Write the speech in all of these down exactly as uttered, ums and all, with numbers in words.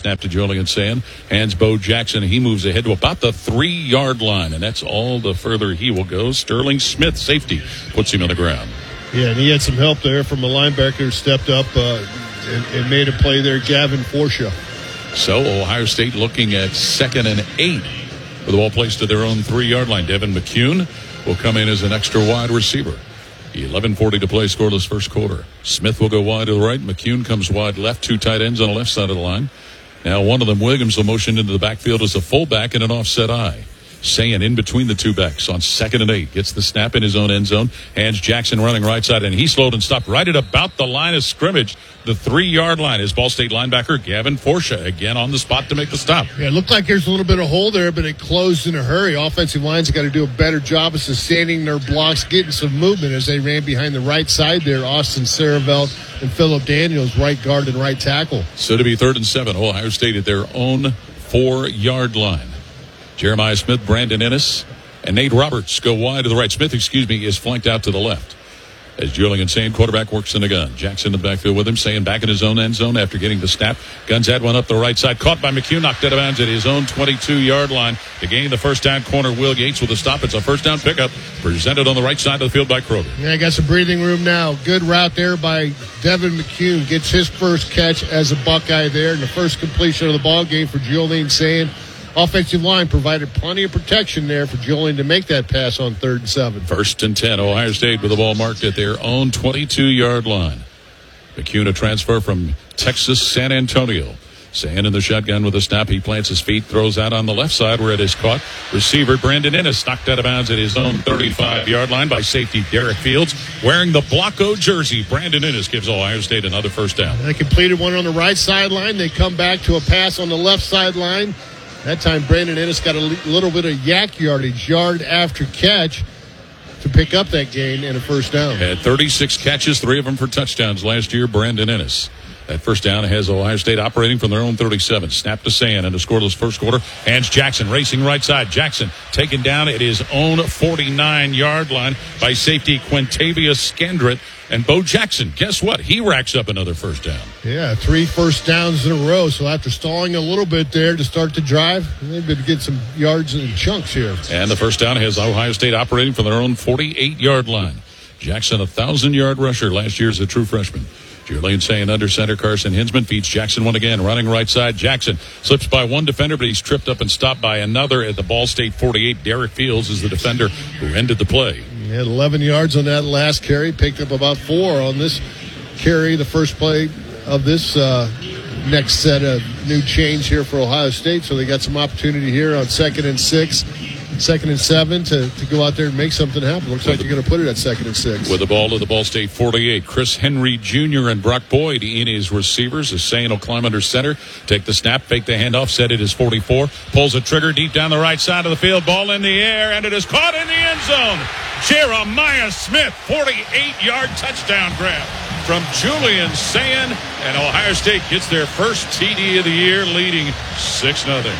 snap to Julian Sand. Hands Bo Jackson. He moves ahead to about the three-yard line, and that's all the further he will go. Sterling Smith, safety, puts him on the ground. Yeah, and he had some help there from a linebacker who stepped up uh, and, and made a play there, Gavin Forsha. So Ohio State looking at second and eight with the ball placed to their own three-yard line. Devin McCune will come in as an extra wide receiver. eleven forty to play, scoreless first quarter. Smith will go wide to the right. McCune comes wide left. Two tight ends on the left side of the line. Now one of them, Williams, will motion into the backfield as a fullback and an offset eye. Sayin in between the two backs on second and eight. Gets the snap in his own end zone. Hands Jackson running right side, and he slowed and stopped right at about the line of scrimmage. The three-yard line is Ball State linebacker Gavin Forsha again on the spot to make the stop. Yeah, it looked like there's a little bit of hole there, but it closed in a hurry. Offensive line's got to do a better job of sustaining their blocks, getting some movement as they ran behind the right side there. Austin Saravelt and Phillip Daniels, right guard and right tackle. So to be third and seven, Ohio State at their own four-yard line. Jeremiah Smith, Brandon Ennis, and Nate Roberts go wide to the right. Smith, excuse me, is flanked out to the left. As Julian Sand, quarterback, works in the gun. Jackson in the backfield with him. Sand back in his own end zone after getting the snap. Guns had one up the right side. Caught by McHugh. Knocked out of bounds at his own twenty-two-yard line. To gain the first down, corner Will Yates with a stop. It's a first down pickup. Presented on the right side of the field by Kroger. Yeah, got some breathing room now. Good route there by Devin McHugh. Gets his first catch as a Buckeye there. And the first completion of the ball game for Julian Sand. Offensive line provided plenty of protection there for Julian to make that pass on third and seven. First and ten. Ohio State with the ball marked at their own twenty-two-yard line. McCune, a transfer from Texas San Antonio. Sand in the shotgun with a snap. He plants his feet, throws out on the left side where it is caught. Receiver Brandon Ennis knocked out of bounds at his own thirty-five-yard line by safety Derek Fields. Wearing the Blocko jersey, Brandon Ennis gives Ohio State another first down. They completed one on the right sideline. They come back to a pass on the left sideline. That time, Brandon Ennis got a little bit of yak yardage, yard after catch, to pick up that gain and a first down. Had thirty-six catches, three of them for touchdowns last year, Brandon Ennis. That first down has Ohio State operating from their own thirty-seven. Snap to Sand in the scoreless first quarter. Hands Jackson racing right side. Jackson taken down at his own forty-nine-yard line by safety Quintavious Scandrett. And Bo Jackson, guess what? He racks up another first down. Yeah, three first downs in a row. So after stalling a little bit there to start the drive, they've been to get some yards and chunks here. And the first down has Ohio State operating from their own forty-eight-yard line. Jackson, a thousand-yard rusher last year as a true freshman. Julian Sand under center. Carson Hinsman feeds Jackson one again. Running right side. Jackson slips by one defender, but he's tripped up and stopped by another at the Ball State forty-eight. Derek Fields is the defender who ended the play. He had eleven yards on that last carry. Picked up about four on this carry, the first play of this uh, next set of new change here for Ohio State. So they got some opportunity here on second and six. Second and seven to, to go out there and make something happen. Looks like you're going to put it at second and six. With the ball to the Ball State forty-eight, Chris Henry Junior and Brock Boyd in his receivers. As Sand will climb under center, take the snap, fake the handoff, set it as forty-four, pulls a trigger deep down the right side of the field, ball in the air, and it is caught in the end zone. Jeremiah Smith, forty-eight-yard touchdown grab from Julian Sand, and Ohio State gets their first T D of the year, leading six nothing.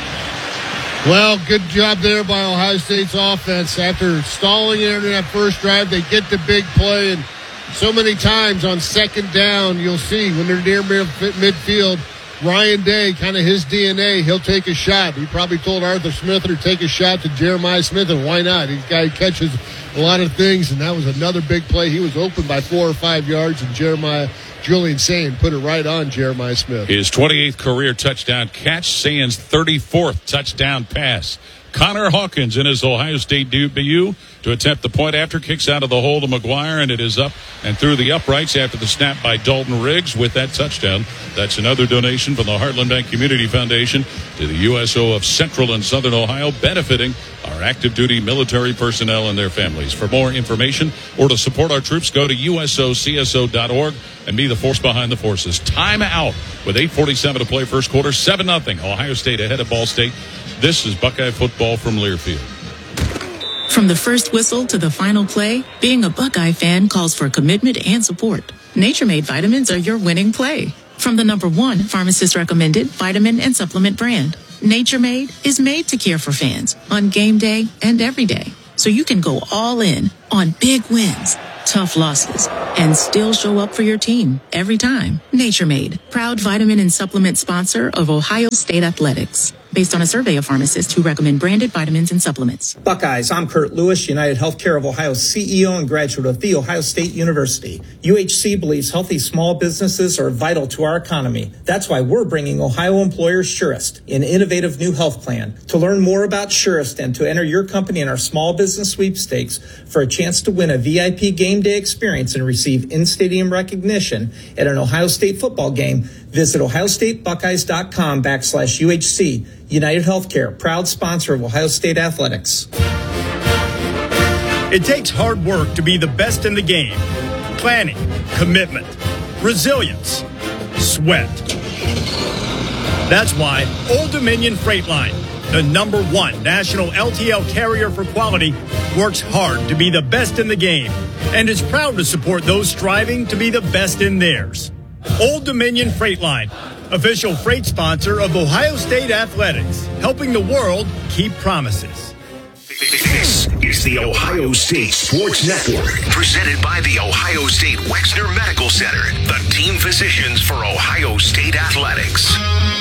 Well, good job there by Ohio State's offense. After stalling it in that first drive, they get the big play. And so many times on second down, you'll see when they're near midfield, Ryan Day, kind of his D N A, he'll take a shot. He probably told Arthur Smith to take a shot to Jeremiah Smith, and why not? This guy catches a lot of things, and that was another big play. He was open by four or five yards, and Jeremiah Julian Sand put it right on Jeremiah Smith. His twenty-eighth career touchdown catch, Sand's thirty-fourth touchdown pass. Connor Hawkins in his Ohio State debut to attempt the point after, kicks out of the hole to McGuire, and it is up and through the uprights after the snap by Dalton Riggs with that touchdown. That's another donation from the Heartland Bank Community Foundation to the U S O of Central and Southern Ohio, benefiting our active duty military personnel and their families. For more information or to support our troops, go to U S O C S O dot org and be the force behind the forces. Time out with eight forty-seven to play first quarter, seven nothing. Ohio State ahead of Ball State. This is Buckeye football from Learfield. From the first whistle to the final play, being a Buckeye fan calls for commitment and support. Nature Made vitamins are your winning play. From the number one pharmacist recommended vitamin and supplement brand, Nature Made is made to care for fans on game day and every day. so you can go all in on big wins, tough losses, and still show up for your team every time. Nature Made, proud vitamin and supplement sponsor of Ohio State Athletics. Based on a survey of pharmacists who recommend branded vitamins and supplements. Buckeyes, I'm Kurt Lewis, United Healthcare of Ohio's C E O and graduate of The Ohio State University. U H C believes healthy small businesses are vital to our economy. That's why we're bringing Ohio employers Surest, an innovative new health plan. To learn more about Surest and to enter your company in our small business sweepstakes for a chance to win a V I P game day experience and receive in-stadium recognition at an Ohio State football game, visit ohiostatebuckeyes.com backslash UHC. United Healthcare, proud sponsor of Ohio State Athletics. It takes hard work to be the best in the game. Planning, commitment, resilience, sweat. That's why Old Dominion Freight Line, the number one national L T L carrier for quality, works hard to be the best in the game and is proud to support those striving to be the best in theirs. Old Dominion Freight Line, official freight sponsor of Ohio State Athletics, helping the world keep promises. This is the Ohio State Sports Network, presented by the Ohio State Wexner Medical Center, the team physicians for Ohio State Athletics.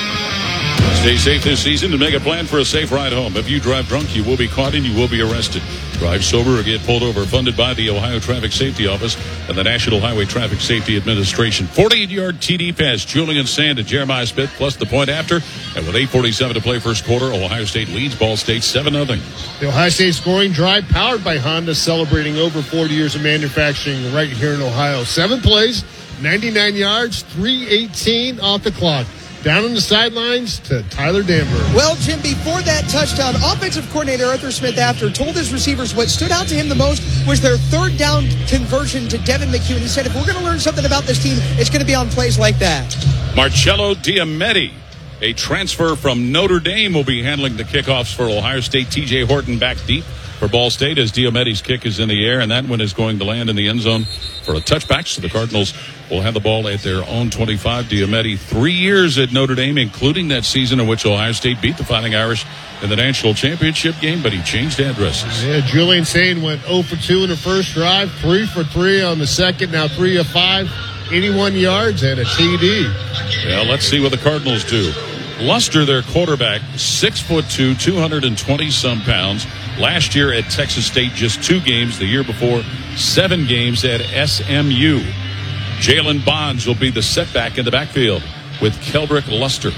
Stay safe this season and make a plan for a safe ride home. If you drive drunk, you will be caught and you will be arrested. Drive sober or get pulled over. Funded by the Ohio Traffic Safety Office and the National Highway Traffic Safety Administration. forty-eight-yard T D pass. Julian Sand and Jeremiah Smith plus the point after. And with eight forty-seven to play first quarter, Ohio State leads Ball State seven nothing. The Ohio State scoring drive powered by Honda, celebrating over forty years of manufacturing right here in Ohio. Seven plays, ninety-nine yards, three eighteen off the clock. Down on the sidelines to Tyler Danberg. Well, Jim, before that touchdown, offensive coordinator Arthur Smith after told his receivers what stood out to him the most was their third down conversion to Devin McHugh. And he said, if we're going to learn something about this team, it's going to be on plays like that. Marcello Diametti, a transfer from Notre Dame, will be handling the kickoffs for Ohio State. T J Horton back deep for Ball State as Diametti's kick is in the air, and that one is going to land in the end zone for a touchback. So the Cardinals will have the ball at their own twenty-five. Diametti, three years at Notre Dame, including that season in which Ohio State beat the Fighting Irish in the national championship game, but he changed addresses. Yeah, Julian Sane went zero for two in the first drive, three for three on the second, now three of five, eighty-one yards and a T D. Well, let's see what the Cardinals do. Luster, their quarterback, six foot two, two hundred twenty some pounds. Last year at Texas State, just two games. The year before, seven games at S M U. Jalen Bonds will be the setback in the backfield with Keldrick Luster.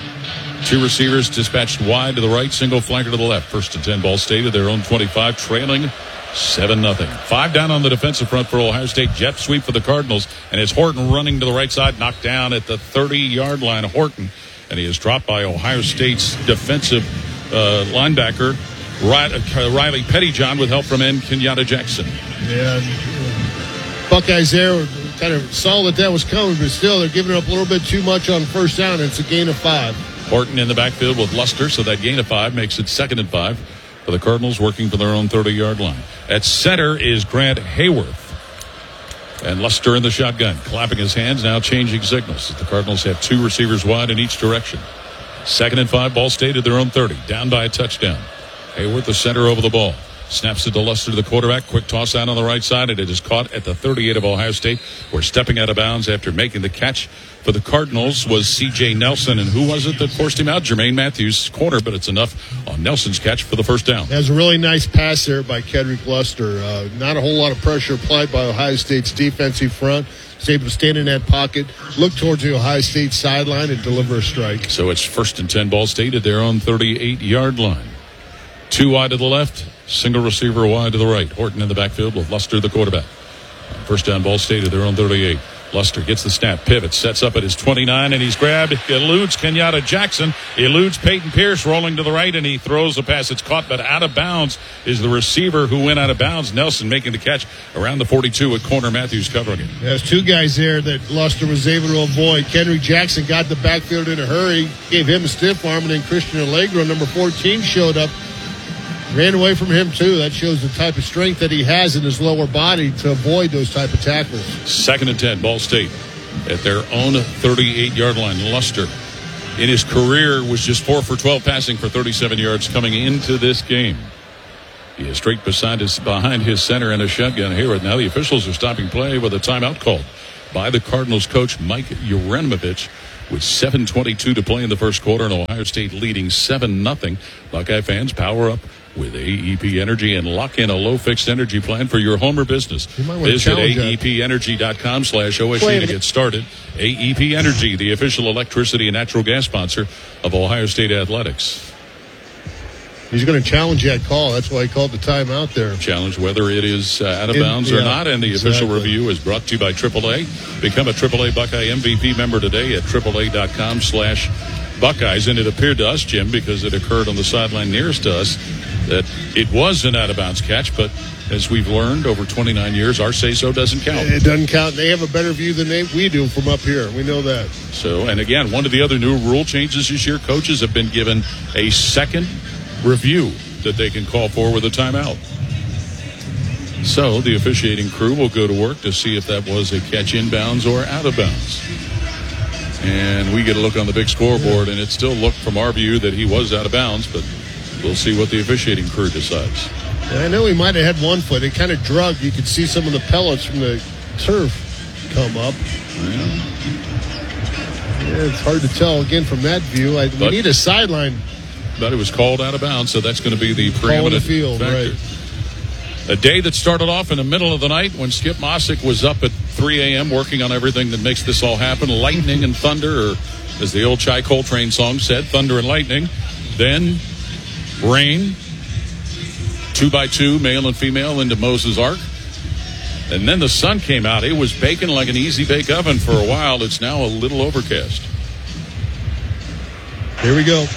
Two receivers dispatched wide to the right, single flanker to the left. First and ten, Ball State at their own twenty-five, trailing seven nothing. Five down on the defensive front for Ohio State. Jet sweep for the Cardinals, and it's Horton running to the right side, knocked down at the thirty-yard line. Horton, and he is dropped by Ohio State's defensive uh, linebacker, Riley Pettyjohn, with help from N. Kenyatta Jackson. Yeah, Buckeyes there kind of saw that that was coming, but still they're giving up a little bit too much on first down. It's a gain of five. Horton in the backfield with Luster, so that gain of five makes it second and five for the Cardinals, working for their own thirty-yard line. At center is Grant Hayworth. And Luster in the shotgun, clapping his hands, now changing signals. The Cardinals have two receivers wide in each direction. Second and five, Ball State at their own thirty, down by a touchdown. Hayworth, the center, over the ball. Snaps it to Luster, the quarterback. Quick toss out on the right side, and it is caught at the thirty-eight of Ohio State. We're stepping out of bounds after making the catch for the Cardinals was C J Nelson. And who was it that forced him out? Jermaine Matthews, corner, but it's enough on Nelson's catch for the first down. That was a really nice pass there by Kedrick Luster. Uh, not a whole lot of pressure applied by Ohio State's defensive front. He's able to stand in that pocket, look towards the Ohio State sideline, and deliver a strike. So it's first and ten, Ball State at their own thirty-eight-yard line. Two wide to the left, single receiver wide to the right. Horton in the backfield with Luster, the quarterback. First down, Ball State at their own thirty-eight. Luster gets the snap, pivots, sets up at his twenty-nine, and he's grabbed. Eludes Kenyatta Jackson, eludes Peyton Pierce, rolling to the right, and he throws the pass. It's caught, but out of bounds is the receiver who went out of bounds. Nelson making the catch around the forty-two with corner Matthews covering it. There's two guys there that Luster was able to avoid. Kendrick Jackson got the backfield in a hurry, gave him a stiff arm, and then Christian Allegro, number fourteen, showed up. Ran away from him, too. That shows the type of strength that he has in his lower body to avoid those type of tackles. Second and ten, Ball State at their own thirty-eight-yard line. Luster, in his career, was just four for twelve passing for thirty-seven yards coming into this game. He is straight beside his, behind his center in a shotgun here. Now the officials are stopping play with a timeout called by the Cardinals coach Mike Yuremovich with seven twenty-two to play in the first quarter, and Ohio State leading seven nothing. Buckeye fans, power up with A E P Energy and lock in a low-fixed energy plan for your home or business. Visit A E P energy dot com slash O S U to get started. A E P Energy, the official electricity and natural gas sponsor of Ohio State Athletics. He's going to challenge that call. That's why he called the timeout there. Challenge whether it is uh, out of In, bounds yeah, or not. And the exactly. official review is brought to you by triple A. Become a triple A Buckeye M V P member today at triple A dot com slash Buckeyes. And it appeared to us, Jim, because it occurred on the sideline nearest to us, that it was an out-of-bounds catch. But as we've learned over twenty-nine years, our say-so doesn't count. It doesn't count. They have a better view than they, we do from up here. We know that. So, and again, one of the other new rule changes this year, coaches have been given a second review that they can call for with a timeout. So the officiating crew will go to work to see if that was a catch inbounds or out of bounds. And we get a look on the big scoreboard, and it still looked from our view that he was out of bounds, but we'll see what the officiating crew decides. Yeah, I know he might have had one foot. It kind of drug. You could see some of the pellets from the turf come up. Yeah. Yeah, it's hard to tell again from that view. I, we But- need a sideline. But it was called out of bounds, so that's going to be the preeminent the field, factor. right. A day that started off in the middle of the night when Skip Mossick was up at three a.m. working on everything that makes this all happen. Lightning and thunder, or as the old Chai Coltrane song said, thunder and lightning. Then rain, two by two, male and female, into Moses Ark. And then the sun came out. It was baking like an easy bake oven for a while. It's now a little overcast. Here we go.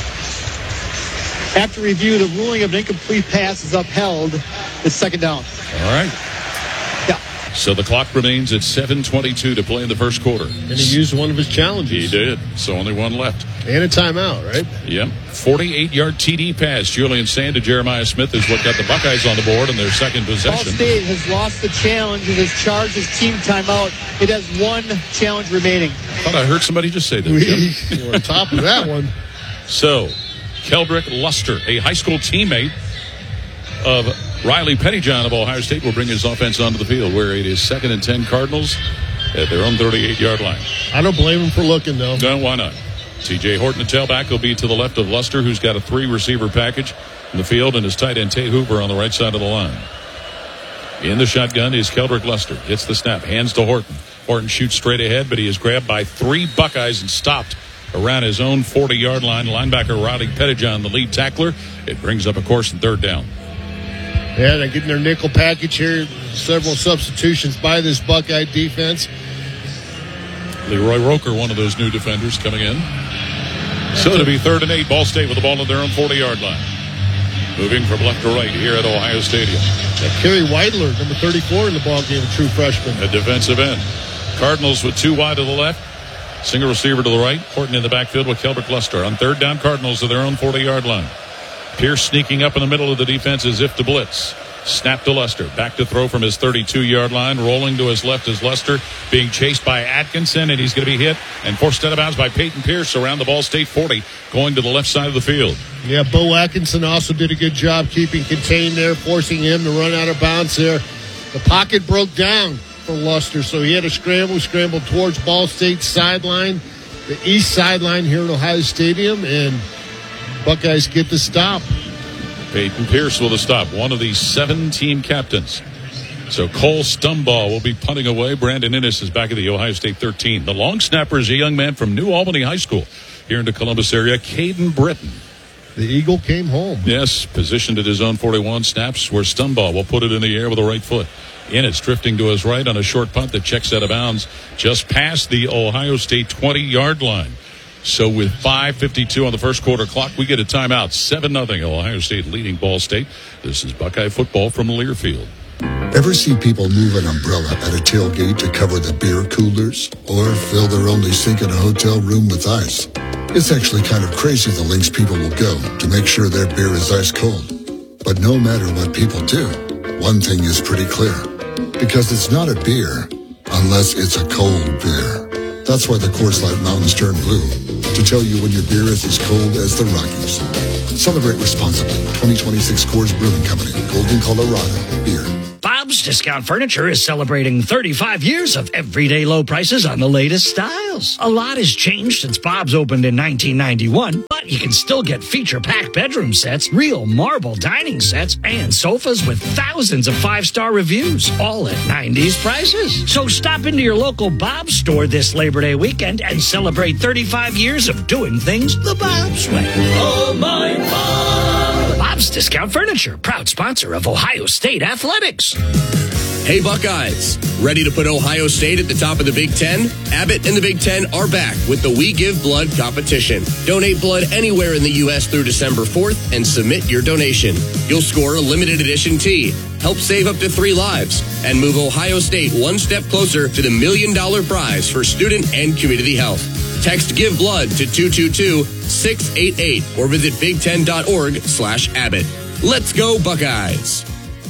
After review, the ruling of an incomplete pass is upheld. It's second down. All right. Yeah. So the clock remains at seven twenty-two to play in the first quarter. And he used one of his challenges. He did. So only one left. And a timeout, right? Yep. forty-eight-yard T D pass. Julian Sand to Jeremiah Smith is what got the Buckeyes on the board in their second Ball possession. State has lost the challenge and has charged his team timeout. It has one challenge remaining. I thought I heard somebody just say that. We Jim. were on top of that one. So, Keldrick Luster, a high school teammate of Riley Pettyjohn of Ohio State, will bring his offense onto the field, where it is second and ten Cardinals at their own thirty-eight-yard line. I don't blame him for looking, though. No, why not? T J Horton, the tailback, will be to the left of Luster, who's got a three-receiver package in the field, and his tight end Tate Hoover on the right side of the line. In the shotgun is Keldrick Luster. Gets the snap, hands to Horton. Horton shoots straight ahead, but he is grabbed by three Buckeyes and stopped around his own forty-yard line. Linebacker Riley Pettyjohn, the lead tackler. It brings up a course and third down. Yeah, they're getting their nickel package here. Several substitutions by this Buckeye defense. Leroy Roker, one of those new defenders, coming in. So it'll be third and eight. Ball State with the ball at their own forty-yard line. Moving from left to right here at Ohio Stadium. That Kerry Weidler, number thirty-four in the ball game, a true freshman. A defensive end. Cardinals with two wide to the left. Single receiver to the right. Horton in the backfield with Keldrick Luster. On third down, Cardinals at their own forty-yard line. Pierce sneaking up in the middle of the defense as if to blitz. Snap to Luster. Back to throw from his thirty-two-yard line. Rolling to his left is Luster, being chased by Atkinson, and he's going to be hit and forced out of bounds by Peyton Pierce around the Ball State forty, going to the left side of the field. Yeah, Bo Atkinson also did a good job keeping contained there, forcing him to run out of bounds there. The pocket broke down for Luster, so he had to scramble, scrambled towards Ball State's sideline, the east sideline here at Ohio Stadium, and Buckeyes get the stop. Peyton Pierce will the stop, one of the seven team captains. So Cole Stumbaugh will be punting away. Brandon Innes is back at the Ohio State thirteen. The long snapper is a young man from New Albany High School here in the Columbus area, Caden Britton. The Eagle came home. Yes, positioned at his own forty-one, snaps where Stumbaugh will put it in the air with the right foot. Innes drifting to his right on a short punt that checks out of bounds just past the Ohio State twenty-yard line. So with five fifty-two on the first quarter clock, we get a timeout. seven nothing Ohio State leading Ball State. This is Buckeye football from Learfield. Ever see people move an umbrella at a tailgate to cover the beer coolers? Or fill their only sink in a hotel room with ice? It's actually kind of crazy the lengths people will go to make sure their beer is ice cold. But no matter what people do, one thing is pretty clear. Because it's not a beer unless it's a cold beer. That's why the Coors Light Mountains turn blue, to tell you when your beer is as cold as the Rockies. Celebrate responsibly. twenty twenty-six Coors Brewing Company, Golden, Colorado. Beer. Bob's Discount Furniture is celebrating thirty-five years of everyday low prices on the latest styles. A lot has changed since Bob's opened in nineteen ninety-one, but you can still get feature-packed bedroom sets, real marble dining sets, and sofas with thousands of five-star reviews, all at nineties prices. So stop into your local Bob's store this Labor Day weekend and celebrate thirty-five years of doing things the Bob's way. Oh, my Bob! Bob's Discount Furniture, proud sponsor of Ohio State Athletics. Hey Buckeyes, ready to put Ohio State at the top of the Big Ten? Abbott and the Big Ten are back with the We Give Blood competition. Donate blood anywhere in the U S through December fourth and submit your donation. You'll score a limited edition tee, help save up to three lives, and move Ohio State one step closer to the million dollar prize for student and community health. Text Give Blood to two two two, six eight eight or visit big ten dot org slash Abbott. Let's go Buckeyes!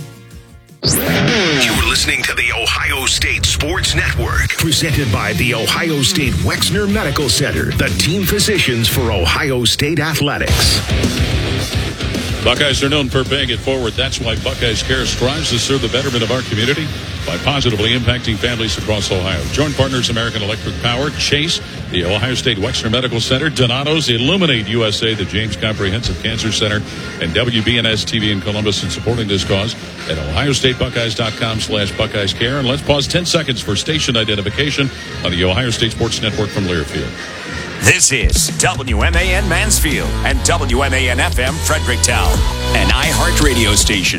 You're listening to the Ohio State Sports Network, presented by the Ohio State Wexner Medical Center, the team physicians for Ohio State Athletics. Buckeyes are known for paying it forward. That's why Buckeyes Care strives to serve the betterment of our community by positively impacting families across Ohio. Joint partners American Electric Power, Chase, the Ohio State Wexner Medical Center, Donato's, Illuminate U S A, the James Comprehensive Cancer Center, and W B N S T V in Columbus in supporting this cause at ohio state buckeyes dot com slash Buckeyes Care. And let's pause ten seconds for station identification on the Ohio State Sports Network from Learfield. This is W M A N Mansfield and W M A N F M Fredericktown, an iHeart radio station.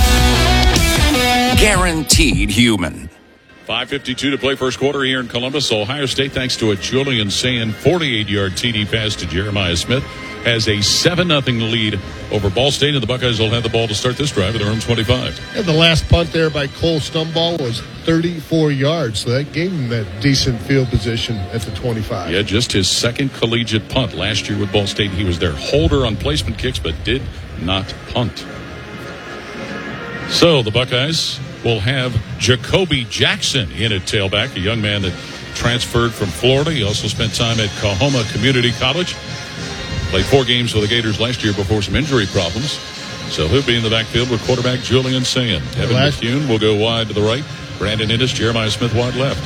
Guaranteed human. five fifty-two to play first quarter here in Columbus. Ohio State, thanks to a Julian Sayin forty-eight yard T D pass to Jeremiah Smith, has a seven nothing lead over Ball State, and the Buckeyes will have the ball to start this drive at their own twenty-five. And the last punt there by Cole Stumball was thirty-four yards, so that gave him that decent field position at the twenty-five. Yeah, just his second collegiate punt. Last year with Ball State, he was their holder on placement kicks, but did not punt. So the Buckeyes will have Jacoby Jackson in at tailback, a young man that transferred from Florida. He also spent time at Coahoma Community College. Played four games with the Gators last year before some injury problems. So he'll be in the backfield with quarterback Julian Sayin. Evan last- McCune will go wide to the right. Brandon Innes, Jeremiah Smith wide left.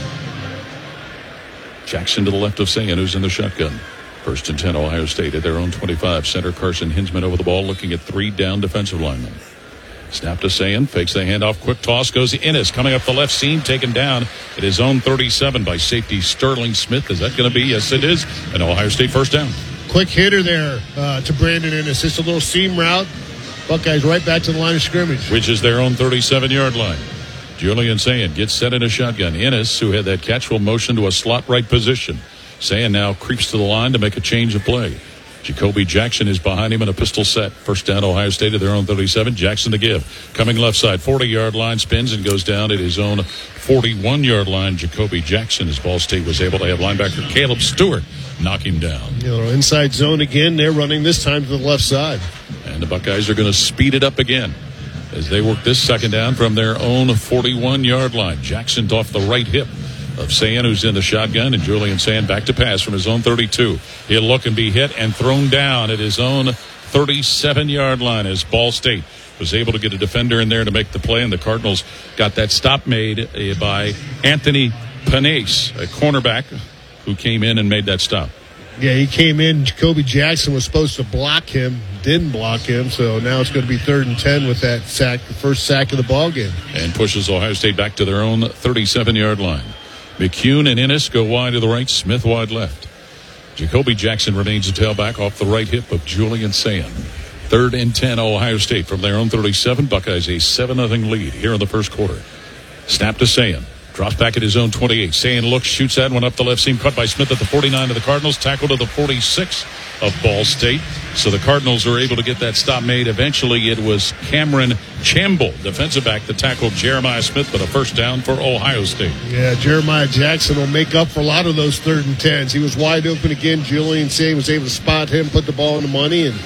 Jackson to the left of Sayin, who's in the shotgun. First and ten, Ohio State at their own twenty-five. Center Carson Hinsman over the ball, looking at three down defensive linemen. Snap to Sayin, fakes the handoff, quick toss, goes to Innes, coming up the left seam, taken down at his own thirty-seven by safety Sterling Smith. Is that going to be? Yes, it is. An Ohio State first down. Quick hitter there uh, to Brandon Innes. Just a little seam route. Buckeyes right back to the line of scrimmage. Which is their own thirty-seven yard line. Julian Sayin gets set in a shotgun. Innes, who had that catch, will motion to a slot right position. Sayin now creeps to the line to make a change of play. Jacoby Jackson is behind him in a pistol set. First down, Ohio State at their own thirty-seven. Jackson to give. Coming left side, forty yard line, spins and goes down at his own forty-one yard line. Jacoby Jackson, as Ball State was able to have linebacker Caleb Stewart knock him down. You know, inside zone again. They're running this time to the left side. And the Buckeyes are going to speed it up again as they work this second down from their own forty-one yard line. Jackson off the right hip of Sayin, who's in the shotgun, and Julian Sayin back to pass from his own thirty-two. He'll look and be hit and thrown down at his own thirty-seven yard line as Ball State was able to get a defender in there to make the play, and the Cardinals got that stop made by Anthony Panase, a cornerback who came in and made that stop. Yeah, he came in. Jacoby Jackson was supposed to block him, didn't block him, so now it's going to be third and ten with that sack, the first sack of the ball game. And pushes Ohio State back to their own thirty-seven yard line. McCune and Innes go wide to the right, Smith wide left. Jacoby Jackson remains a tailback off the right hip of Julian Sayin. Third and ten, Ohio State from their own thirty-seven. Buckeyes a seven nothing lead here in the first quarter. Snap to Sayin. Drops back at his own twenty-eight. Sayin looks, shoots that one up the left seam, cut by Smith at the forty-nine of the Cardinals, tackled to the forty-six of Ball State. So the Cardinals are able to get that stop made. Eventually it was Cameron Chamble, defensive back, that tackled Jeremiah Smith, but a first down for Ohio State. Yeah, Jeremiah Jackson will make up for a lot of those third and tens. He was wide open again. Julian Sayin was able to spot him, put the ball in the money, and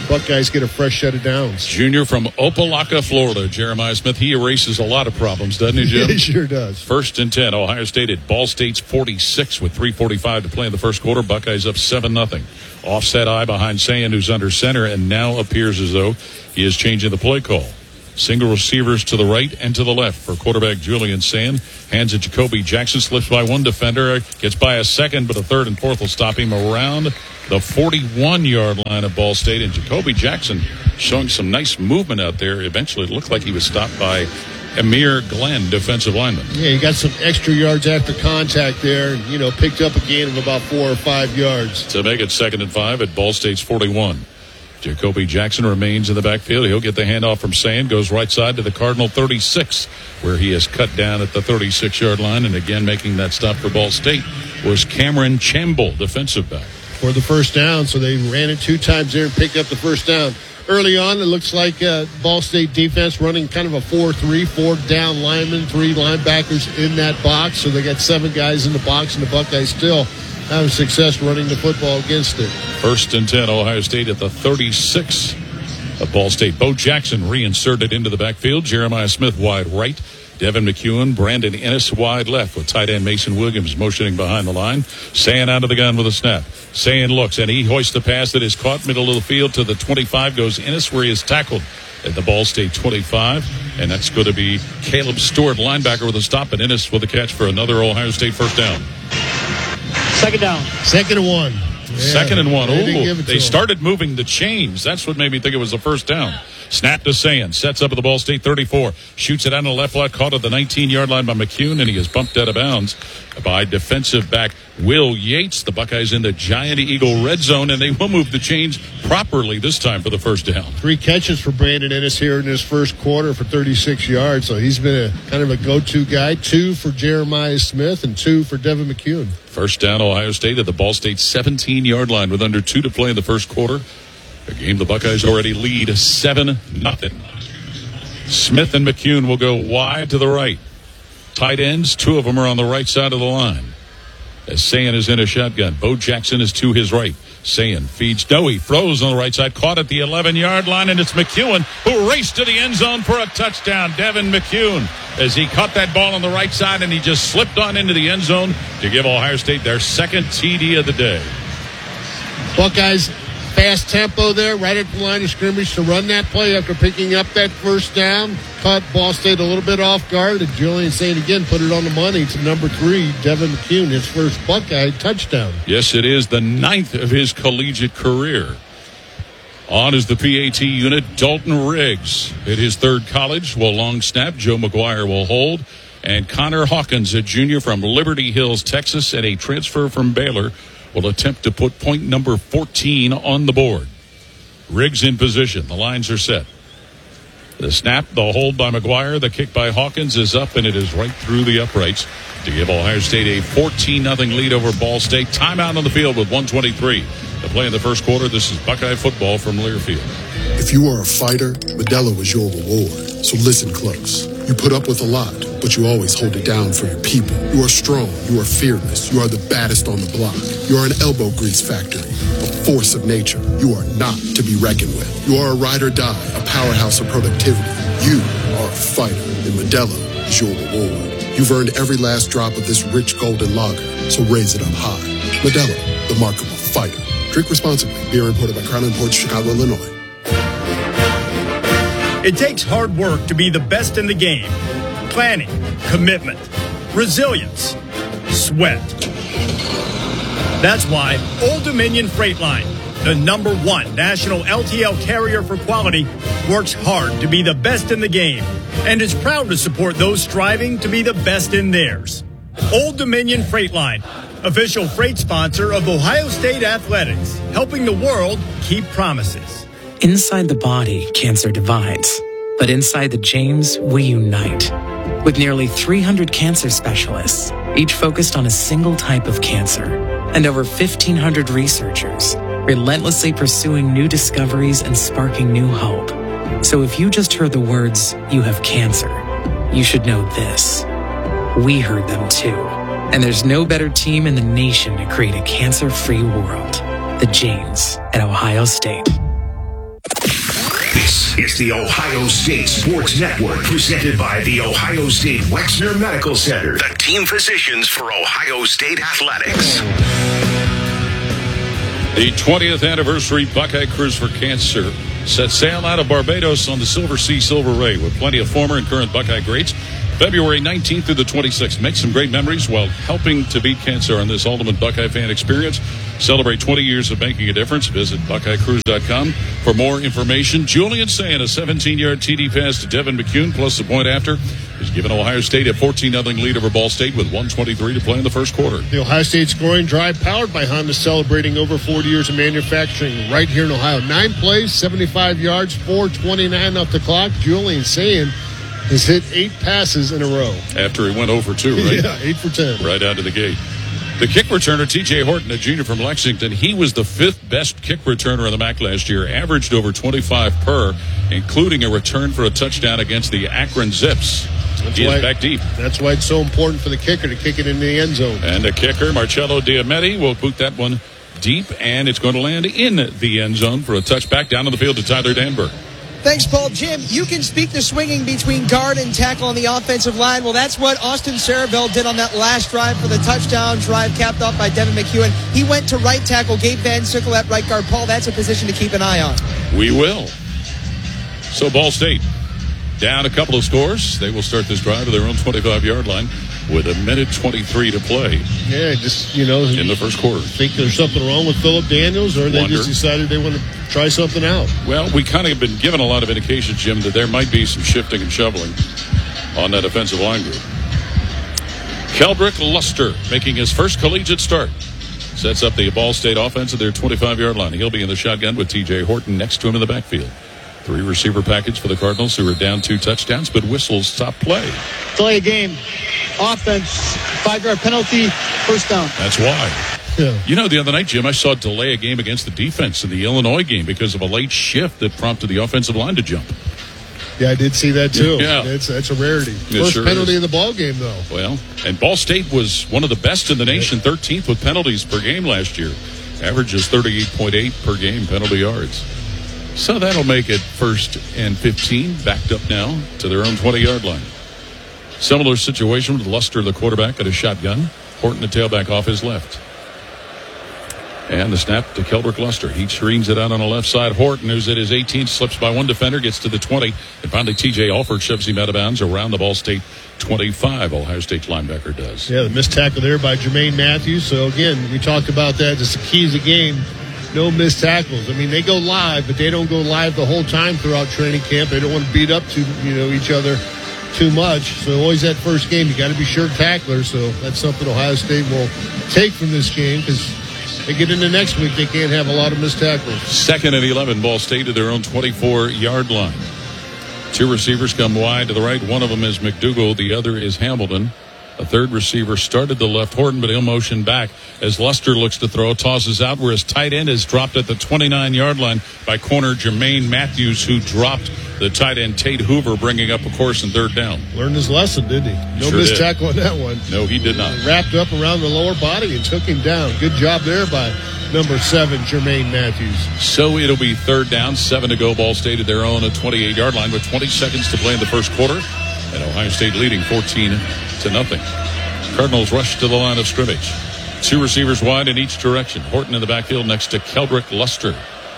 Buckeyes get a fresh set of downs. Junior from Opelika, Florida, Jeremiah Smith. He erases a lot of problems, doesn't he, Jim? He sure does. First and ten, Ohio State at Ball State's forty-six with three forty-five to play in the first quarter. Buckeyes up seven nothing. Offset eye behind Sayin, who's under center, and now appears as though he is changing the play call. Single receivers to the right and to the left for quarterback Julian Sayin. Hands it Jacoby Jackson, slips by one defender, gets by a second, but a third and fourth will stop him around the forty-one-yard line of Ball State. And Jacoby Jackson showing some nice movement out there. Eventually, it looked like he was stopped by Amir Glenn, defensive lineman. Yeah, he got some extra yards after contact there, and, you know, picked up a gain of about four or five yards. To make it second and five at Ball State's forty-one. Jacoby Jackson remains in the backfield. He'll get the handoff from Sayin, goes right side to the Cardinal thirty-six, where he is cut down at the thirty-six-yard line. And again, making that stop for Ball State was Cameron Chamble, defensive back. For the first down, so they ran it two times there and picked up the first down. Early on, it looks like uh, Ball State defense running kind of a four three, four down linemen, three linebackers in that box. So they got seven guys in the box, and the Buckeyes still having success running the football against it. First and ten, Ohio State at the thirty-six of Ball State. Bo Jackson reinserted into the backfield. Jeremiah Smith wide right. Devin McEwen, Brandon Ennis wide left with tight end Mason Williams motioning behind the line. Sayin out of the gun with a snap. Sayin looks, and he hoists the pass that is caught middle of the field to the twenty-five. Goes Ennis, where he is tackled at the Ball State twenty-five. And that's going to be Caleb Stewart, linebacker, with a stop, and Ennis with a catch for another Ohio State first down. Second down. Second and one. Yeah, Second and one. They, Ooh, they started moving the chains. That's what made me think it was the first down. Snap to Sayin. Sets up at the Ball State thirty-four. Shoots it out on the left lot. Caught at the nineteen-yard line by McEwen, and he is bumped out of bounds by defensive back Will Yates. The Buckeyes in the Giant Eagle red zone, and they will move the chains properly this time for the first down. Three catches for Brandon Ennis here in his first quarter for thirty-six yards. So he's been a kind of a go-to guy. Two for Jeremiah Smith and two for Devin McEwen. First down, Ohio State at the Ball State seventeen-yard line with under two to play in the first quarter. A game the Buckeyes already lead seven nothing. Smith and McEwen will go wide to the right. Tight ends, two of them are on the right side of the line. As Sayin is in a shotgun, Bo Jackson is to his right. Sayin feeds Dowie, throws on the right side, caught at the eleven-yard line, and it's McEwen who raced to the end zone for a touchdown. Devin McEwen, as he caught that ball on the right side, and he just slipped on into the end zone to give Ohio State their second T D of the day. Buckeyes, fast tempo there, right at the line of scrimmage to run that play after picking up that first down. Caught Ball State a little bit off guard, and Julian Sayin again put it on the money to number three, Devin McEwen, his first Buckeye touchdown. Yes, it is the ninth of his collegiate career. On is the P A T unit, Dalton Riggs at his third college will long snap. Joe McGuire will hold. And Connor Hawkins, a junior from Liberty Hills, Texas, and a transfer from Baylor, will attempt to put point number fourteen on the board. Riggs in position. The lines are set. The snap, the hold by McGuire, the kick by Hawkins is up, and it is right through the uprights to give Ohio State a fourteen nothing lead over Ball State. Timeout on the field with one twenty-three to play in the first quarter. This is Buckeye football from Learfield. If you are a fighter, Modelo is your reward. So listen close. You put up with a lot, but you always hold it down for your people. You are strong. You are fearless. You are the baddest on the block. You are an elbow grease factory, a force of nature. You are not to be reckoned with. You are a ride or die, a powerhouse of productivity. You are a fighter, and Modelo is your reward. You've earned every last drop of this rich golden lager, so raise it up high. Modelo, the mark of a fighter. Drink responsibly. Beer imported by Crown Imports, Chicago, Illinois. It takes hard work to be the best in the game. Planning, commitment, resilience, sweat. That's why Old Dominion Freight Line, the number one national L T L carrier for quality, works hard to be the best in the game and is proud to support those striving to be the best in theirs. Old Dominion Freight Line, official freight sponsor of Ohio State Athletics, helping the world keep promises. Inside the body, cancer divides. But inside the James, we unite. With nearly three hundred cancer specialists, each focused on a single type of cancer, and over fifteen hundred researchers, relentlessly pursuing new discoveries and sparking new hope. So if you just heard the words, "you have cancer," you should know this. We heard them too. And there's no better team in the nation to create a cancer-free world. The James at Ohio State. This is the Ohio State Sports Network, presented by the Ohio State Wexner Medical Center, the team physicians for Ohio State athletics. The twentieth anniversary Buckeye Cruise for Cancer set sail out of Barbados on the Silver Sea Silver Ray with plenty of former and current Buckeye greats. February nineteenth through the twenty-sixth. Make some great memories while helping to beat cancer on this ultimate Buckeye fan experience. Celebrate twenty years of making a difference. Visit Buckeye Cruise dot com for more information. Julian Sayin, a seventeen-yard T D pass to Devin McCune, plus the point after, has given Ohio State a fourteen nothing lead over Ball State with one twenty-three to play in the first quarter. The Ohio State scoring drive powered by Honda, celebrating over forty years of manufacturing right here in Ohio. Nine plays, seventy-five yards, four twenty-nine off the clock. Julian Sayin has hit eight passes in a row. After he went over two, right? Yeah, eight for ten. Right out of the gate. The kick returner, T J Horton, a junior from Lexington, he was the fifth best kick returner in the M A C last year, averaged over twenty-five per, including a return for a touchdown against the Akron Zips. That's he why, is back deep. That's why it's so important for the kicker to kick it in the end zone. And the kicker, Marcello Diametti, will boot that one deep, and it's going to land in the end zone for a touchback down on the field to Tyler Danberg. Thanks, Paul. Jim, you can speak to swinging between guard and tackle on the offensive line. Well, that's what Austin Saraville did on that last drive for the touchdown drive capped off by Devin McEwen. He went to right tackle, Gabe Van Sickle at right guard. Paul, that's a position to keep an eye on. We will. So Ball State down a couple of scores. They will start this drive at their own twenty-five-yard line with a minute twenty-three to play. Yeah, just, you know, in the first quarter. Think there's something wrong with Philip Daniels, or they Wonder. just decided they want to try something out? Well, we kind of have been given a lot of indications, Jim, that there might be some shifting and shoveling on that offensive line group. Keldrick Luster making his first collegiate start. Sets up the Ball State offense at their twenty-five-yard line. He'll be in the shotgun with T J Horton next to him in the backfield. Three receiver package for the Cardinals, who are down two touchdowns, but whistles stop play. Delay a game. Offense. Five-yard penalty. First down. That's why. Yeah. You know, the other night, Jim, I saw delay a game against the defense in the Illinois game because of a late shift that prompted the offensive line to jump. Yeah, I did see that too. Yeah. That's, that's a rarity. It First sure penalty is. in the ball game, though. Well, and Ball State was one of the best in the nation, thirteenth with penalties per game last year. Averages thirty-eight point eight per game penalty yards. So that'll make it first and fifteen, backed up now to their own twenty-yard line. Similar situation with Luster, the quarterback, at a shotgun. Horton, the tailback, off his left. And the snap to Keldrick Luster. He screens it out on the left side. Horton, who's at his eighteenth, slips by one defender, gets to the twenty. And finally, T J Alford shoves him out of bounds around the Ball State twenty-five. Ohio State's linebacker does. Yeah, the missed tackle there by Jermaine Matthews. So, again, we talked about that. It's the keys of the game. No missed tackles. I mean, they go live, but they don't go live the whole time throughout training camp. They don't want to beat up to you know each other too much. So always that first game, you got to be sure tacklers. So that's something Ohio State will take from this game, because they get into next week, they can't have a lot of missed tackles. Second and eleven, Ball State at their own twenty-four-yard line. Two receivers come wide to the right. One of them is McDougal. The other is Hamilton. A third receiver started the left, Horton, but he'll motion back as Luster looks to throw, tosses out where his tight end is dropped at the twenty-nine-yard line by corner Jermaine Matthews, who dropped the tight end Tate Hoover, bringing up a course and third down. Learned his lesson, didn't he? No Sure missed did. tackle on that one. No, he did not. Wrapped up around the lower body and took him down. Good job there by number seven, Jermaine Matthews. So it'll be third down, seven to go. Ball State at their own twenty-eight-yard line with twenty seconds to play in the first quarter. And Ohio State leading fourteen to nothing. Cardinals rush to the line of scrimmage. Two receivers wide in each direction. Horton in the backfield next to Keldrick Luster.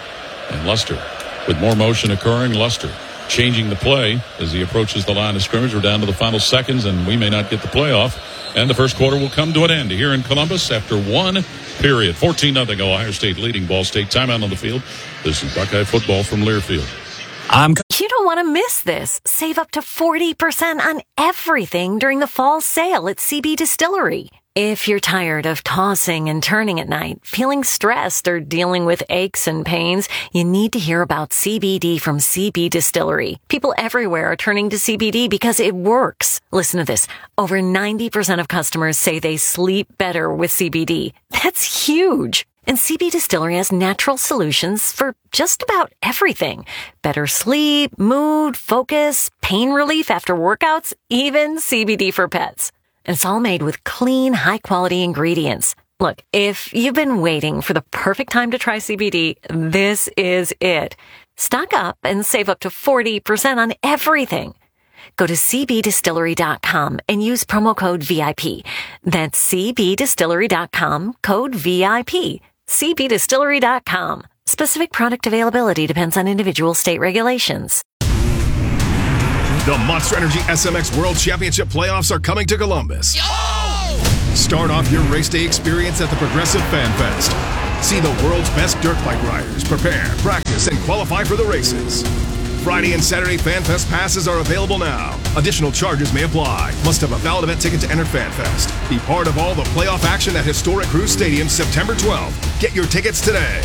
And Luster, with more motion occurring, Luster changing the play as he approaches the line of scrimmage. We're down to the final seconds, and we may not get the playoff. And the first quarter will come to an end here in Columbus after one period. fourteen nothing, Ohio State leading Ball State. Timeout on the field. This is Buckeye football from Learfield. I'm... You don't want to miss this. Save up to forty percent on everything during the fall sale at C B Distillery. If you're tired of tossing and turning at night, feeling stressed, or dealing with aches and pains, you need to hear about C B D from C B Distillery. People everywhere are turning to C B D because it works. Listen to this. Over ninety percent of customers say they sleep better with C B D. That's huge. And C B Distillery has natural solutions for just about everything. Better sleep, mood, focus, pain relief after workouts, even C B D for pets. And it's all made with clean, high-quality ingredients. Look, if you've been waiting for the perfect time to try C B D, this is it. Stock up and save up to forty percent on everything. Go to c b distillery dot com and use promo code V I P. That's c b distillery dot com, code V I P. c b distillery dot com. Specific product availability depends on individual state regulations. The Monster Energy S M X World Championship playoffs are coming to Columbus. Yo! Start off your race day experience at the Progressive Fan Fest. See the world's best dirt bike riders prepare, practice, and qualify for the races. Friday and Saturday Fan Fest passes are available now. Additional charges may apply. Must have a valid event ticket to enter Fan Fest. Be part of all the playoff action at historic Cruise Stadium September twelfth. Get your tickets today.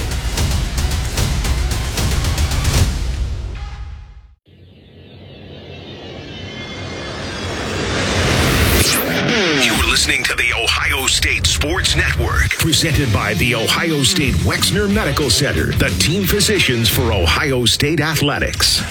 You're listening to the Ohio State Sports Network, presented by the Ohio State Wexner Medical Center, the team physicians for Ohio State Athletics.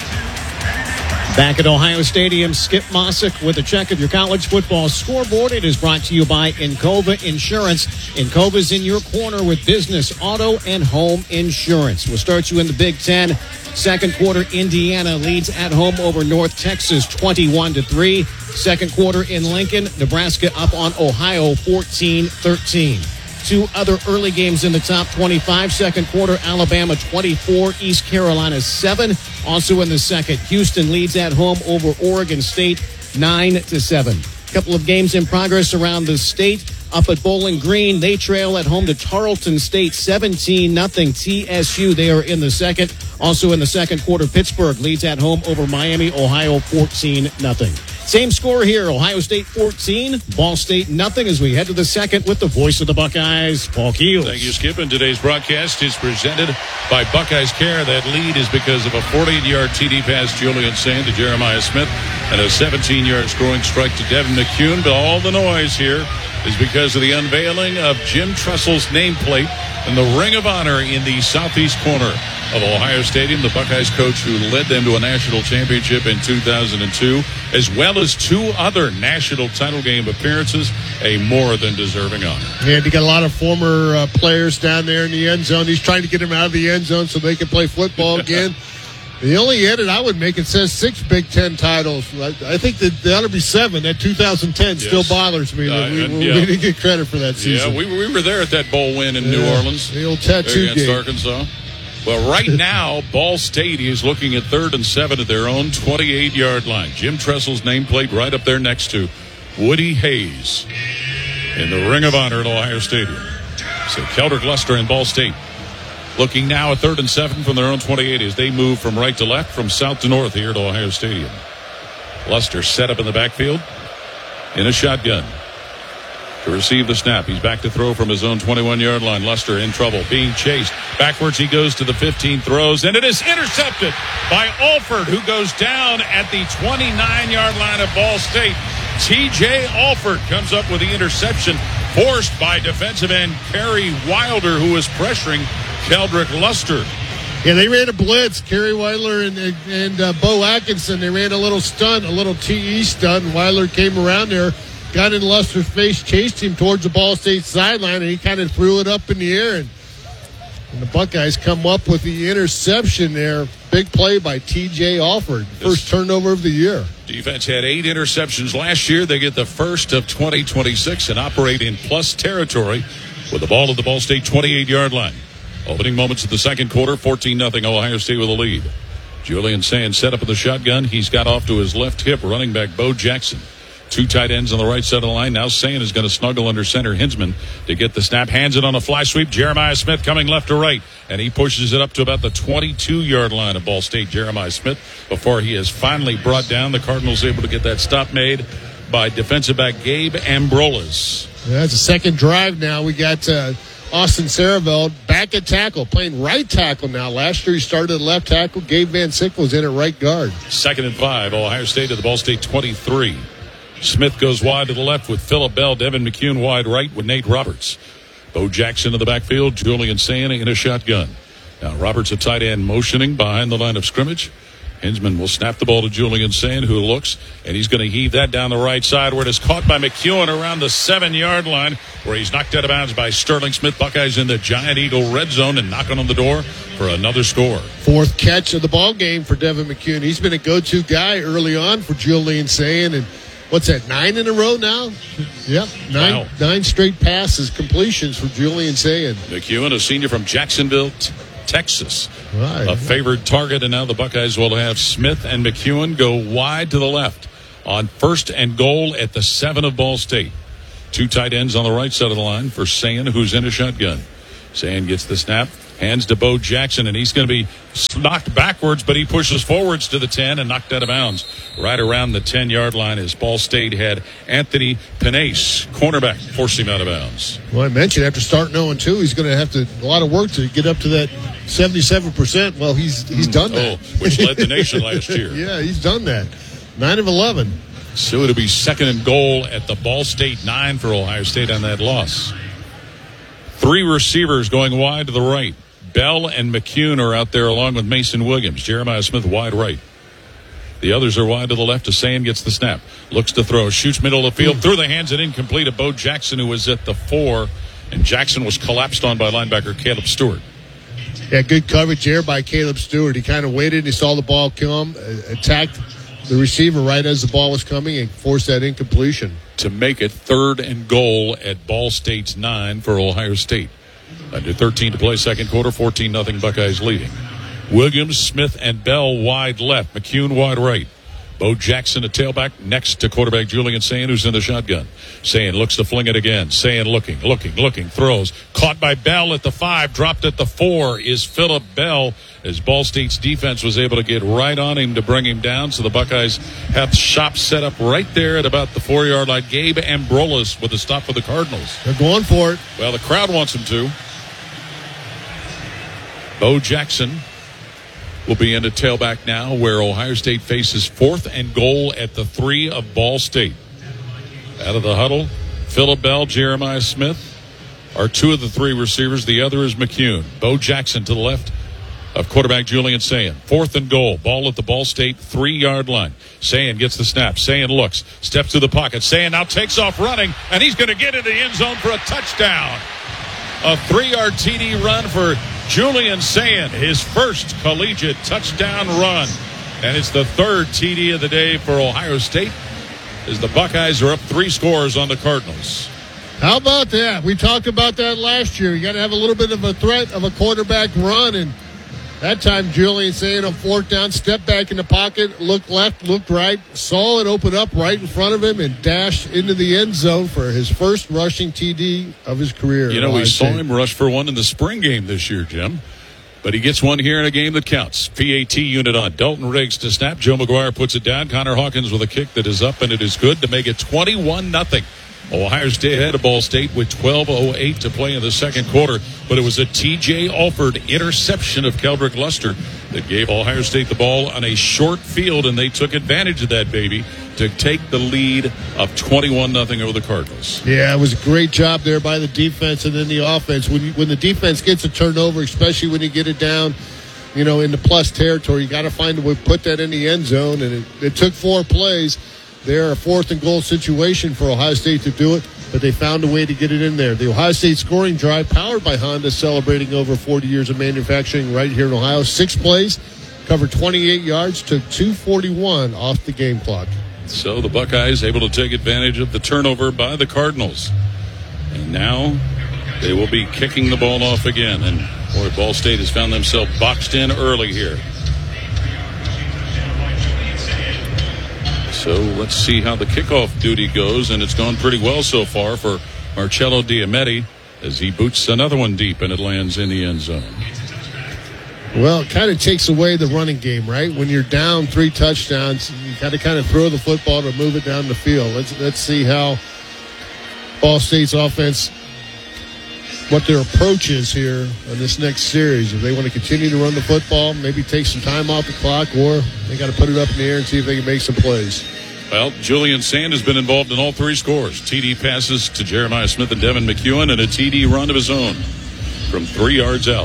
Back at Ohio Stadium, Skip Mossick with a check of your college football scoreboard. It is brought to you by Encova Insurance. Encova's in your corner with business, auto, and home insurance. We'll start you in the Big Ten. Second quarter, Indiana leads at home over North Texas twenty-one to three. Second quarter in Lincoln, Nebraska up on Ohio fourteen thirteen. Two other early games in the top twenty-five. Second quarter, Alabama twenty-four, East Carolina seven. Also in the second, Houston leads at home over Oregon State nine to seven. Couple of games in progress around the state. Up at Bowling Green, they trail at home to Tarleton State seventeen nothing. T S U, they are in the second. Also in the second quarter, Pittsburgh leads at home over Miami, Ohio fourteen nothing. Same score here, Ohio State fourteen, Ball State nothing, as we head to the second with the voice of the Buckeyes, Paul Keels. Thank you, Skip. And today's broadcast is presented by Buckeyes Care. That lead is because of a forty-yard T D pass, Julian Sand to Jeremiah Smith, and a seventeen-yard scoring strike to Devin McCune. But all the noise here is because of the unveiling of Jim Tressel's nameplate and the Ring of Honor in the southeast corner of Ohio Stadium. The Buckeyes coach who led them to a national championship in two thousand two, as well as two other national title game appearances, a more than deserving honor. And you got a lot of former uh, players down there in the end zone. He's trying to get them out of the end zone so they can play football again. The only edit I would make, it says six Big Ten titles. I, I think that there ought to be seven. That two thousand ten yes. still bothers me. Uh, we, we, yeah. we didn't get credit for that season. Yeah, we, we were there at that bowl win in yeah, New Orleans. The old tattoo against game. Arkansas. Well, right now, Ball State is looking at third and seven at their own twenty-eight-yard line. Jim Tressel's nameplate right up there next to Woody Hayes in the Ring of Honor at Ohio Stadium. So Keldrick Luster and Ball State looking now at third and seven from their own twenty-eight as they move from right to left, from south to north here at Ohio Stadium. Luster set up in the backfield in a shotgun to receive the snap. He's back to throw from his own twenty-one-yard line. Luster in trouble, being chased. Backwards he goes to the fifteen, throws, and it is intercepted by Alford, who goes down at the twenty-nine-yard line of Ball State. T J Alford comes up with the interception, forced by defensive end Kerry Wilder, who was pressuring Keldrick Luster. Yeah, they ran a blitz. Kerry Wilder and, and uh, Bo Atkinson, they ran a little stunt, a little T E stunt. Wilder came around there, got in Luster's face, chased him towards the Ball State sideline, and he kind of threw it up in the air. And, and the Buckeyes come up with the interception there. Big play by T J Alford. First turnover of the year. Defense had eight interceptions last year. They get the first of twenty twenty-six and operate in plus territory with the ball at the Ball State twenty-eight-yard line. Opening moments of the second quarter, fourteen nothing Ohio State with a lead. Julian Sand set up in the shotgun. He's got off to his left hip, running back Bo Jackson. Two tight ends on the right side of the line. Now Sand is going to snuggle under center Hinsman to get the snap. Hands it on a fly sweep. Jeremiah Smith coming left to right, and he pushes it up to about the twenty-two-yard line of Ball State. Jeremiah Smith, before he is finally brought down. The Cardinals able to get that stop made by defensive back Gabe Ambrolas. Yeah, that's a second drive now. We got uh, Austin Saraveld back at tackle, playing right tackle now. Last year he started at left tackle. Gabe Van Sickle in at right guard. Second and five. Ohio State at the Ball State twenty-three. Smith goes wide to the left with Phillip Bell. Devin McCune wide right with Nate Roberts. Bo Jackson in the backfield. Julian Sand in a shotgun. Now Roberts, a tight end, motioning behind the line of scrimmage. Hinzman will snap the ball to Julian Sand, who looks, and he's going to heave that down the right side where it is caught by McEwen around the seven-yard line, where he's knocked out of bounds by Sterling Smith. Buckeyes in the Giant Eagle red zone and knocking on the door for another score. Fourth catch of the ball game for Devin McEwen. He's been a go-to guy early on for Julian Sand, and what's that, nine in a row now? Yep, nine, wow. nine straight passes, completions for Julian Sand. McEwen, a senior from Jacksonville, t- Texas, right. a favored target, and now the Buckeyes will have Smith and McEwen go wide to the left on first and goal at the seven of Ball State. Two tight ends on the right side of the line for Sand, who's in a shotgun. Sand gets the snap, hands to Bo Jackson, and he's going to be knocked backwards, but he pushes forwards to the ten and knocked out of bounds right around the ten-yard line as Ball State had Anthony Penace, cornerback, force him out of bounds. Well, I mentioned after starting oh and two, he's going to have to a lot of work to get up to that seventy-seven percent. Well, he's he's done that. Oh, which led the nation last year. Yeah, he's done that. nine of eleven. So it'll be second and goal at the Ball State nine for Ohio State on that loss. Three receivers going wide to the right. Bell and McEwen are out there along with Mason Williams. Jeremiah Smith wide right. The others are wide to the left as Sand gets the snap. Looks to throw. Shoots middle of the field. Through the hands and incomplete of Bo Jackson, who was at the four. And Jackson was collapsed on by linebacker Caleb Stewart. Yeah, good coverage there by Caleb Stewart. He kind of waited. He saw the ball come, attacked the receiver right as the ball was coming, and forced that incompletion. To make it third and goal at Ball State's nine for Ohio State. Under thirteen to play, second quarter, fourteen nothing Buckeyes leading. Williams, Smith, and Bell wide left. McEwen wide right. Bo Jackson, a tailback, next to quarterback Julian Sand, who's in the shotgun. Sand looks to fling it again. Sand looking, looking, looking, throws. Caught by Bell at the five, dropped at the four is Phillip Bell, as Ball State's defense was able to get right on him to bring him down. So the Buckeyes have shop set up right there at about the four-yard line. Gabe Ambrolis with a stop for the Cardinals. They're going for it. Well, the crowd wants him to. Bo Jackson will be in a tailback now, where Ohio State faces fourth and goal at the three of Ball State. Out of the huddle, Phillip Bell, Jeremiah Smith are two of the three receivers. The other is McEwen. Bo Jackson to the left of quarterback Julian Sand. Fourth and goal. Ball at the Ball State three-yard line. Sand gets the snap. Sand looks. Steps to the pocket. Sand now takes off running, and he's going to get into the end zone for a touchdown. A three-yard T D run for Julian Sand, his first collegiate touchdown run. And it's the third T D of the day for Ohio State, as the Buckeyes are up three scores on the Cardinals. How about that? We talked about that last year. You got to have a little bit of a threat of a quarterback run, and that time Julian Sand on fourth down, stepped back in the pocket, looked left, looked right, saw it open up right in front of him, and dashed into the end zone for his first rushing T D of his career. You know, we saw him rush for one in the spring game this year, Jim. But he gets one here in a game that counts. P A T unit on. Dalton Riggs to snap. Joe McGuire puts it down. Connor Hawkins with a kick that is up, and it is good to make it twenty-one nothing. Ohio State had a Ball State with twelve oh eight to play in the second quarter, but it was a T J Alford interception of Keldrick Luster that gave Ohio State the ball on a short field, and they took advantage of that baby to take the lead of twenty-one nothing over the Cardinals. Yeah, it was a great job there by the defense and then the offense. When you, when the defense gets a turnover, especially when you get it down, you know, in the plus territory, you got to find a way to put that in the end zone, and it, it took four plays. They're a fourth and goal situation for Ohio State to do it, but they found a way to get it in there. The Ohio State scoring drive, powered by Honda, celebrating over forty years of manufacturing right here in Ohio. Six plays, covered twenty-eight yards, took two forty-one off the game clock. So the Buckeyes able to take advantage of the turnover by the Cardinals. And now they will be kicking the ball off again. And boy, Ball State has found themselves boxed in early here. So let's see how the kickoff duty goes, and it's gone pretty well so far for Marcello Diametti as he boots another one deep and it lands in the end zone. Well, it kind of takes away the running game, right? When you're down three touchdowns, you got to kind of throw the football to move it down the field. Let's let's see how Ball State's offense, what their approach is here on this next series. If they want to continue to run the football, maybe take some time off the clock, or they got to put it up in the air and see if they can make some plays. Well, Julian Sand has been involved in all three scores. T D passes to Jeremiah Smith and Devin McEwen, and a T D run of his own from three yards out.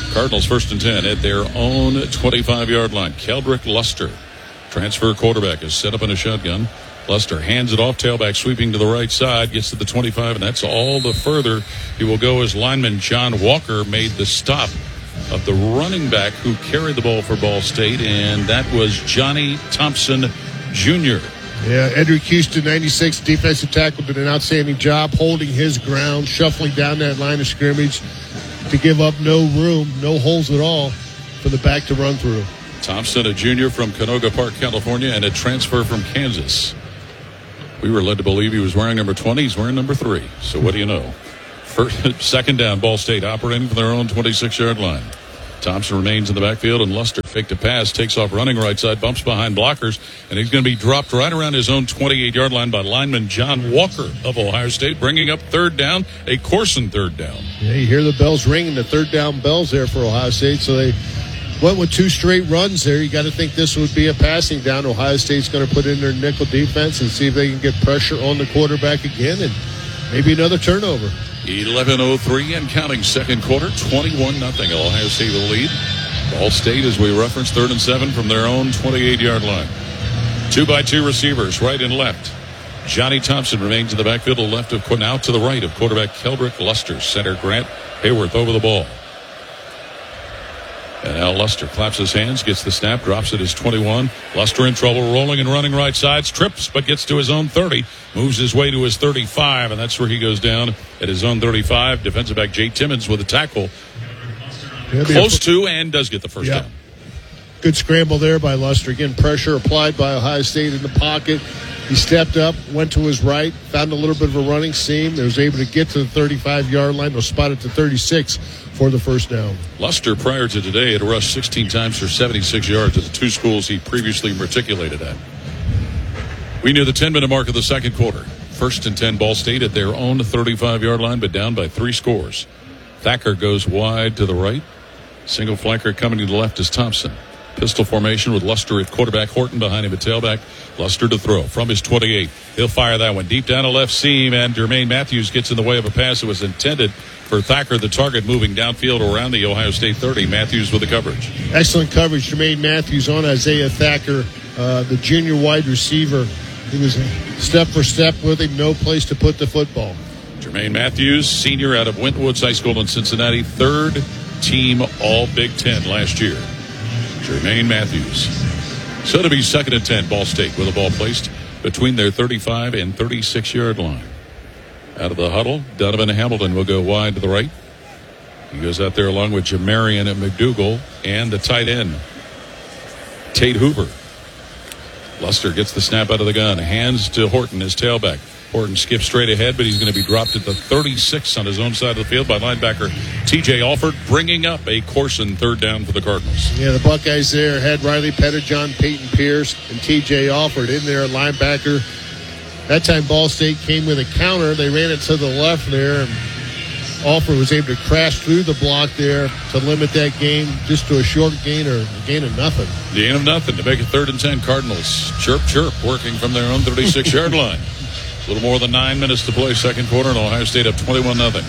Cardinals first and ten at their own twenty-five-yard line. Keldrick Luster, transfer quarterback, is set up in a shotgun. Luster hands it off, tailback sweeping to the right side, gets to the twenty-five, and that's all the further he will go as lineman John Walker made the stop of the running back who carried the ball for Ball State, and that was Johnny Thompson Junior Yeah, Edric Houston, ninety-six, defensive tackle, did an outstanding job holding his ground, shuffling down that line of scrimmage to give up no room, no holes at all for the back to run through. Thompson, a junior from Canoga Park, California, and a transfer from Kansas. We were led to believe he was wearing number twenty. He's wearing number three. So what do you know? First, second down, Ball State operating from their own twenty-six-yard line. Thompson remains in the backfield, and Luster faked a pass, takes off running right side, bumps behind blockers, and he's going to be dropped right around his own twenty-eight-yard line by lineman John Walker of Ohio State, bringing up third down, a Corson third down. Yeah, you hear the bells ringing, the third down bells there for Ohio State, so they went with two straight runs there. You got to think this would be a passing down. Ohio State's going to put in their nickel defense and see if they can get pressure on the quarterback again and maybe another turnover. eleven oh three and counting, second quarter, twenty-one nothing. Ohio State will lead. Ball State, as we referenced, third and seven from their own twenty-eight-yard line. Two by two receivers, right and left. Johnny Thompson remains in the backfield to the left of, now to the right of quarterback Keldrick Luster. Center Grant Hayworth over the ball. And now Luster claps his hands, gets the snap, drops at his twenty-one. Luster in trouble, rolling and running right sides, trips, but gets to his own thirty, moves his way to his thirty-five, and that's where he goes down at his own thirty-five. Defensive back Jay Timmons with a tackle. Close to and does get the first yeah. down. Good scramble there by Luster. Again, pressure applied by Ohio State in the pocket. He stepped up, went to his right, found a little bit of a running seam. He was able to get to the thirty-five-yard line. Was spotted to thirty-six for the first down. Luster, prior to today, had rushed sixteen times for seventy-six yards at the two schools he previously matriculated at. We near the ten-minute mark of the second quarter. First and ten, Ball State at their own thirty-five-yard line, but down by three scores. Thacker goes wide to the right. Single flanker coming to the left is Thompson. Pistol formation with Luster at quarterback, Horton behind him at tailback. Luster to throw from his twenty-eight. He'll fire that one deep down a left seam, and Jermaine Matthews gets in the way of a pass that was intended for Thacker, the target, moving downfield around the Ohio State thirty. Matthews with the coverage. Excellent coverage. Jermaine Matthews on Isaiah Thacker, uh, the junior wide receiver. He was step for step with him, no place to put the football. Jermaine Matthews, senior out of Wentwoods High School in Cincinnati, third team All Big Ten last year. Jermaine Matthews. So to be second and ten, Ball State with a ball placed between their thirty-five and thirty-six-yard line. Out of the huddle, Donovan Hamilton will go wide to the right. He goes out there along with Jamarian and McDougal and the tight end, Tate Hoover. Luster gets the snap out of the gun, hands to Horton, his tailback. Horton skips straight ahead, but he's going to be dropped at the thirty-six on his own side of the field by linebacker T J Alford, bringing up a Corson third down for the Cardinals. Yeah, the Buckeyes there had Riley Pettijohn, Peyton Pierce, and T J Alford in there, linebacker. That time Ball State came with a counter. They ran it to the left there, and Alford was able to crash through the block there to limit that game just to a short gain or a gain of nothing. Gain of nothing to make it third and ten. Cardinals chirp, chirp, working from their own thirty-six-yard line. A little more than nine minutes to play, second quarter, and Ohio State up twenty-one nothing.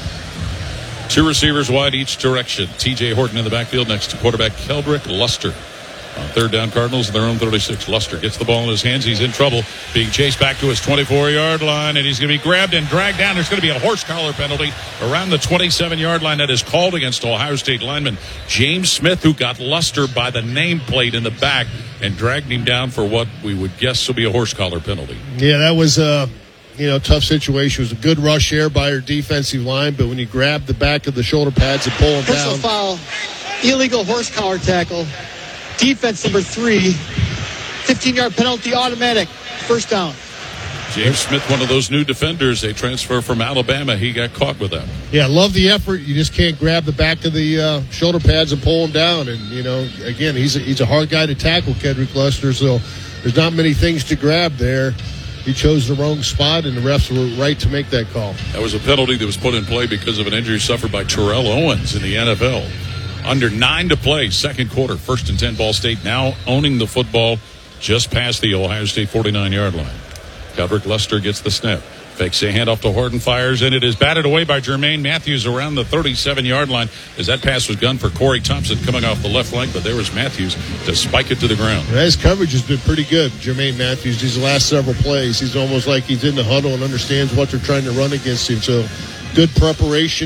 Two receivers wide each direction. T J Horton in the backfield next to quarterback Keldrick Luster. On third down, Cardinals in their own thirty-six. Luster gets the ball in his hands. He's in trouble, being chased back to his twenty-four-yard line, and he's going to be grabbed and dragged down. There's going to be a horse collar penalty around the twenty-seven-yard line that is called against Ohio State lineman James Smith, who got Luster by the nameplate in the back and dragged him down for what we would guess will be a horse collar penalty. Yeah, that was a you know tough situation. It was a good rush here by our defensive line, but when you grab the back of the shoulder pads and pull them Personal down. foul, illegal horse collar tackle. Defense number three, fifteen-yard penalty, automatic, first down. James Smith, one of those new defenders, they transfer from Alabama. He got caught with that. Yeah, love the effort. You just can't grab the back of the uh, shoulder pads and pull him down. And, you know, again, he's a, he's a hard guy to tackle, Keldrick Luster, so there's not many things to grab there. He chose the wrong spot, and the refs were right to make that call. That was a penalty that was put in play because of an injury suffered by Terrell Owens in the N F L. Under nine to play, second quarter, first and ten, Ball State now owning the football just past the Ohio State forty-nine-yard line. Keldrick Luster gets the snap, Fakes a handoff to Horton, fires, and it is batted away by Jermaine Matthews around the thirty-seven-yard line as that pass was gunned for Corey Thompson coming off the left flank, but there was Matthews to spike it to the ground. Yeah, his coverage has been pretty good, Jermaine Matthews, these last several plays. He's almost like he's in the huddle and understands what they're trying to run against him. So good preparation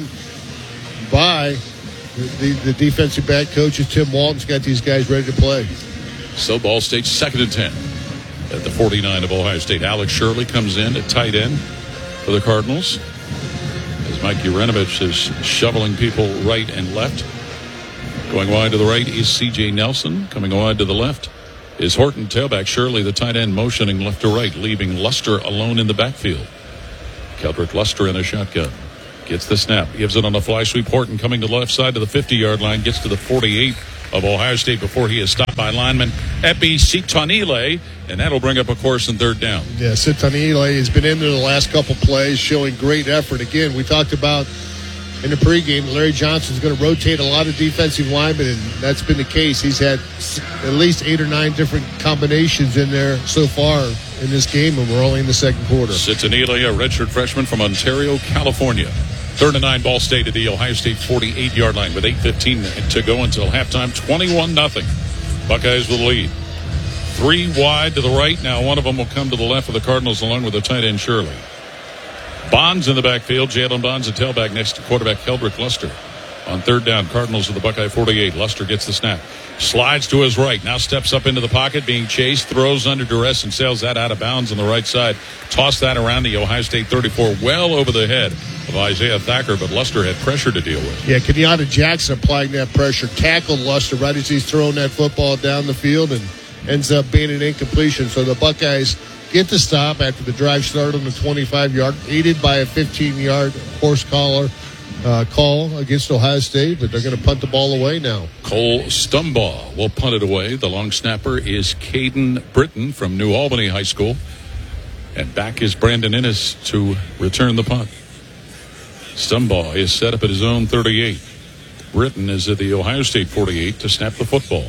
by the, the defensive back coaches. Tim Walton's got these guys ready to play. So Ball State second and ten at the forty-nine of Ohio State. Alex Shirley comes in at tight end for the Cardinals as Mike Uranovich is shoveling people right and left. Going wide to the right is C J Nelson. Coming wide to the left is Horton. Tailback Shirley, the tight end, motioning left to right, leaving Luster alone in the backfield. Keldrick Luster in a shotgun. Gets the snap, gives it on a fly sweep. Horton coming to the left side to the fifty-yard line, gets to the forty-eight of Ohio State before he is stopped by lineman Epi Sitonile, and that'll bring up a course and third down. Yeah, Sitonile has been in there the last couple plays, showing great effort. Again, we talked about in the pregame, Larry Johnson's going to rotate a lot of defensive linemen, and that's been the case. He's had at least eight or nine different combinations in there so far in this game, and we're only in the second quarter. Sitonile, a redshirt freshman from Ontario, California. Third and nine, Ball State at the Ohio State forty-eight-yard line with eight fifteen to go until halftime. twenty-one nothing. Buckeyes with the lead. Three wide to the right. Now one of them will come to the left of the Cardinals along with the tight end Shirley. Bonds in the backfield. Jalen Bonds, a tailback next to quarterback Keldrick Luster. On third down, Cardinals at the Buckeye forty-eight. Luster gets the snap. Slides to his right. Now steps up into the pocket, being chased. Throws under duress and sails that out of bounds on the right side. Toss that around the Ohio State thirty-four, well over the head of Isaiah Thacker, but Luster had pressure to deal with. Yeah, Kenyatta Jackson applying that pressure. Tackled Luster right as he's throwing that football down the field and ends up being an incompletion. So the Buckeyes get the stop after the drive started on the twenty-five-yard, aided by a fifteen-yard horse collar. Uh, call against Ohio State, but they're going to punt the ball away now. Cole Stumbaugh will punt it away. The long snapper is Caden Britton from New Albany High School. And back is Brandon Innes to return the punt. Stumbaugh is set up at his own thirty-eight. Britton is at the Ohio State forty-eight to snap the football.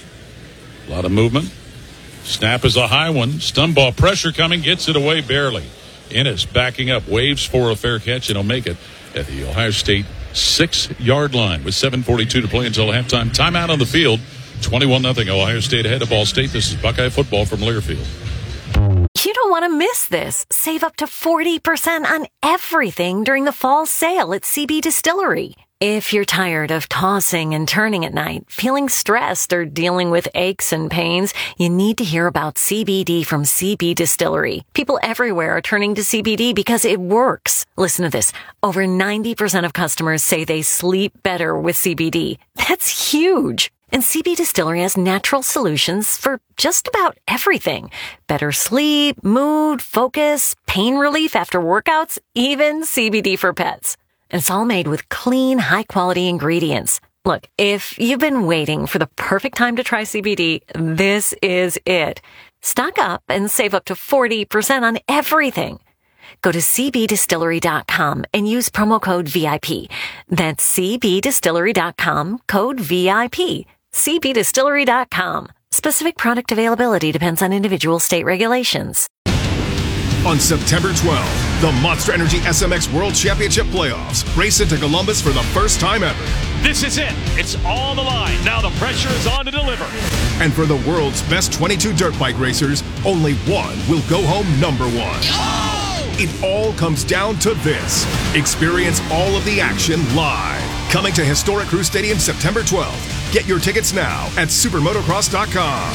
A lot of movement. Snap is a high one. Stumbaugh pressure coming, gets it away barely. Innes backing up, waves for a fair catch, and he'll make it at the Ohio State six-yard line with seven forty-two to play until halftime. Timeout on the field. twenty-one nothing. Ohio State ahead of Ball State. This is Buckeye football from Learfield. You don't want to miss this. Save up to forty percent on everything during the fall sale at C B Distillery. If you're tired of tossing and turning at night, feeling stressed, or dealing with aches and pains, you need to hear about C B D from C B Distillery. People everywhere are turning to C B D because it works. Listen to this. Over ninety percent of customers say they sleep better with C B D. That's huge. And C B Distillery has natural solutions for just about everything. Better sleep, mood, focus, pain relief after workouts, even C B D for pets. And it's all made with clean, high-quality ingredients. Look, if you've been waiting for the perfect time to try C B D, this is it. Stock up and save up to forty percent on everything. Go to c b distillery dot com and use promo code V I P. That's c b distillery dot com, code V I P. c b distillery dot com. Specific product availability depends on individual state regulations. On September twelfth, the Monster Energy S M X World Championship Playoffs race into Columbus for the first time ever. This is it. It's on the line. Now the pressure is on to deliver. And for the world's best twenty-two dirt bike racers, only one will go home number one. Oh! It all comes down to this. Experience all of the action live. Coming to historic Crew Stadium September twelfth. Get your tickets now at supermotocross dot com.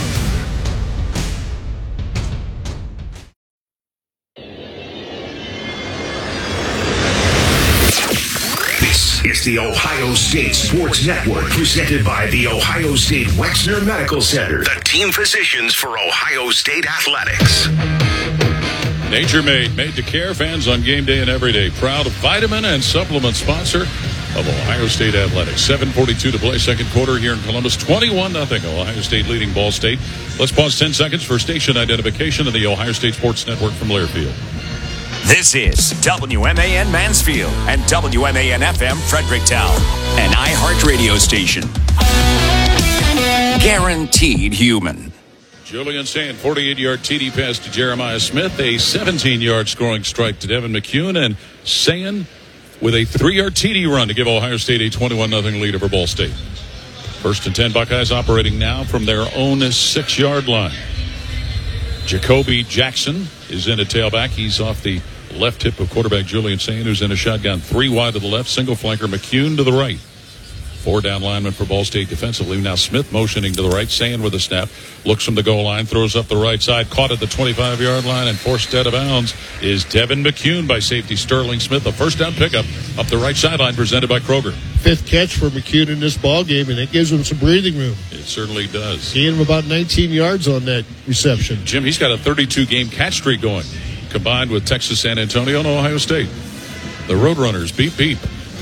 It's the Ohio State Sports Network, presented by the Ohio State Wexner Medical Center, the team physicians for Ohio State Athletics. Nature Made, made to care, fans on game day and every day. Proud vitamin and supplement sponsor of Ohio State Athletics. seven forty-two to play, second quarter here in Columbus. twenty-one nothing. Ohio State leading Ball State. Let's pause ten seconds for station identification of the Ohio State Sports Network from Learfield. This is W M A N Mansfield and W M A N F M Fredericktown, an iHeart radio station. Guaranteed human. Julian Sand, forty-eight-yard T D pass to Jeremiah Smith, a seventeen-yard scoring strike to Devin McCune, and Sand with a three-yard T D run to give Ohio State a twenty-one nothing lead over Ball State. First and ten Buckeyes operating now from their own six-yard line. Jacoby Jackson is in a tailback. He's off the left hip of quarterback Julian Sand, who's in a shotgun. Three wide to the left, single flanker McCune to the right. Four down linemen for Ball State defensively. Now Smith motioning to the right, Sand with a snap. Looks from the goal line, throws up the right side, caught at the twenty-five-yard line, and forced out of bounds is Devin McCune by safety Sterling Smith. A first down pickup up the right sideline presented by Kroger. Fifth catch for McCune in this ball game, and it gives him some breathing room. It certainly does. He him about nineteen yards on that reception. Jim, he's got a thirty-two game catch streak going, combined with Texas San Antonio and Ohio State. The Roadrunners, beep, beep.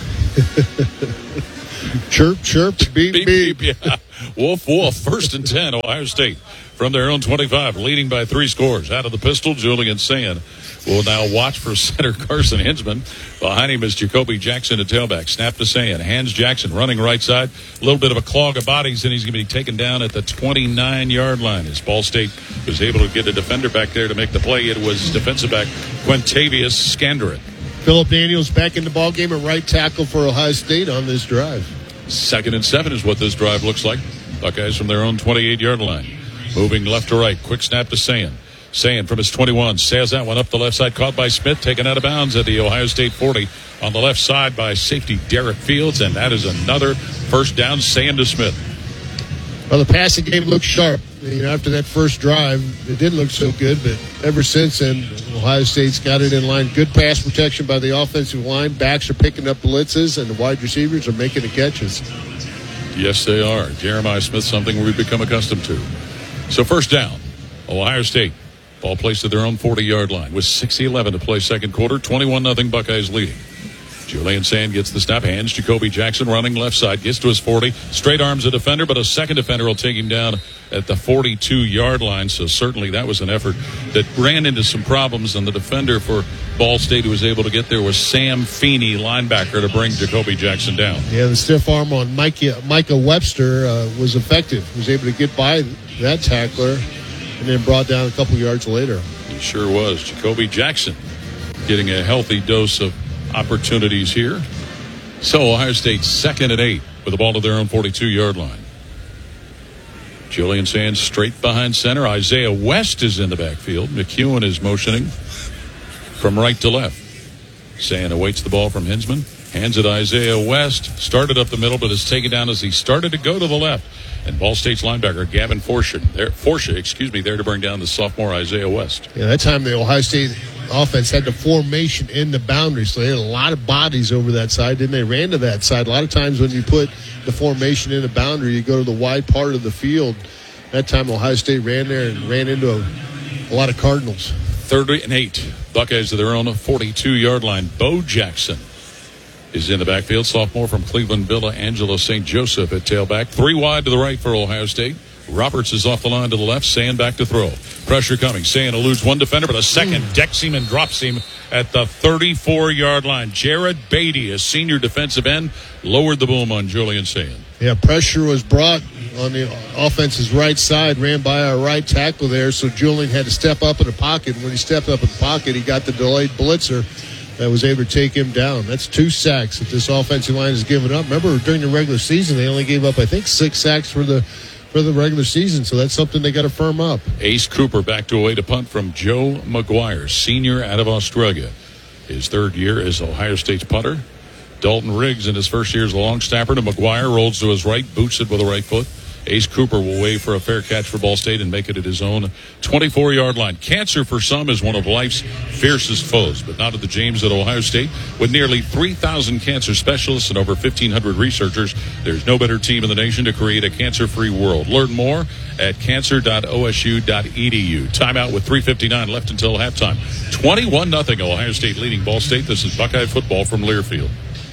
Chirp, chirp, beep, beep. beep, beep. Yeah. Wolf, wolf. First and ten, Ohio State from their own twenty-five, leading by three scores. Out of the pistol, Julian Sand will now watch for center Carson Hinsman. Behind him is Jacoby Jackson at tailback. Snap to Sand. Hands Jackson running right side. A little bit of a clog of bodies, and he's going to be taken down at the twenty-nine-yard line. As Ball State was able to get a defender back there to make the play, it was defensive back Quintavious Scanderin. Philip Daniels back in the ball game at right tackle for Ohio State on this drive. Second and seven is what this drive looks like. Buckeyes from their own twenty-eight-yard line. Moving left to right. Quick snap to Sand. Sand from his twenty-one. Sails that one up the left side. Caught by Smith. Taken out of bounds at the Ohio State forty. On the left side by safety Derek Fields. And that is another first down. Sand to Smith. Well, the passing game looked sharp. You know, after that first drive, it didn't look so good, but ever since then, Ohio State's got it in line. Good pass protection by the offensive line. Backs are picking up blitzes, and the wide receivers are making the catches. Yes, they are. Jeremiah Smith, something we've become accustomed to. So first down, Ohio State. Ball placed at their own forty-yard line with six eleven to play second quarter. twenty-one nothing Buckeyes leading. Julian Sand gets the snap, hands Jacoby Jackson running left side, gets to his forty, straight arms a defender, but a second defender will take him down at the forty-two-yard line. So certainly that was an effort that ran into some problems, and the defender for Ball State who was able to get there was Sam Feeney, linebacker, to bring Jacoby Jackson down. Yeah, the stiff arm on Micah, Micah Webster uh, was effective. He was able to get by that tackler and then brought down a couple yards later. He sure was. Jacoby Jackson getting a healthy dose of opportunities here. So Ohio State second and eight with the ball to their own forty-two-yard line. Julian Sand straight behind center. Isaiah West is in the backfield. McCune is motioning from right to left. Sand awaits the ball from Hinsman. Hands it Isaiah West. Started up the middle, but is taken down as he started to go to the left. And Ball State's linebacker Gavin Forsha, there, Forsha, excuse me, there to bring down the sophomore Isaiah West. Yeah, that time the Ohio State offense had the formation in the boundary, so they had a lot of bodies over that side. Then they ran to that side. A lot of times when you put the formation in the boundary, you go to the wide part of the field. That time Ohio State ran there and ran into a, a lot of Cardinals. Third and eight. Buckeyes to their own forty-two-yard line. Bo Jackson is in the backfield. Sophomore from Cleveland Villa, Angelo Saint Joseph at tailback. Three wide to the right for Ohio State. Roberts is off the line to the left. Sand back to throw. Pressure coming. Sand eludes one defender, but a second mm. decks him and drops him at the thirty-four-yard line. Jared Beatty, a senior defensive end, lowered the boom on Julian Sand. Yeah, pressure was brought on the offense's right side, ran by our right tackle there, so Julian had to step up in the pocket. When he stepped up in the pocket, he got the delayed blitzer that was able to take him down. That's two sacks that this offensive line has given up. Remember, during the regular season, they only gave up, I think, six sacks for the for the regular season, so that's something they got to firm up. Ace Cooper back to await a punt from Joe McGuire, senior out of Australia. His third year as Ohio State's punter. Dalton Riggs in his first year as a long snapper to McGuire, rolls to his right, boots it with the right foot. Ace Cooper will wait for a fair catch for Ball State and make it at his own twenty-four-yard line. Cancer for some is one of life's fiercest foes, but not at the James at Ohio State. With nearly three thousand cancer specialists and over fifteen hundred researchers, there's no better team in the nation to create a cancer-free world. Learn more at cancer dot o s u dot e d u. Timeout with three fifty-nine left until halftime. twenty-one nothing Ohio State leading Ball State. This is Buckeye football from Learfield.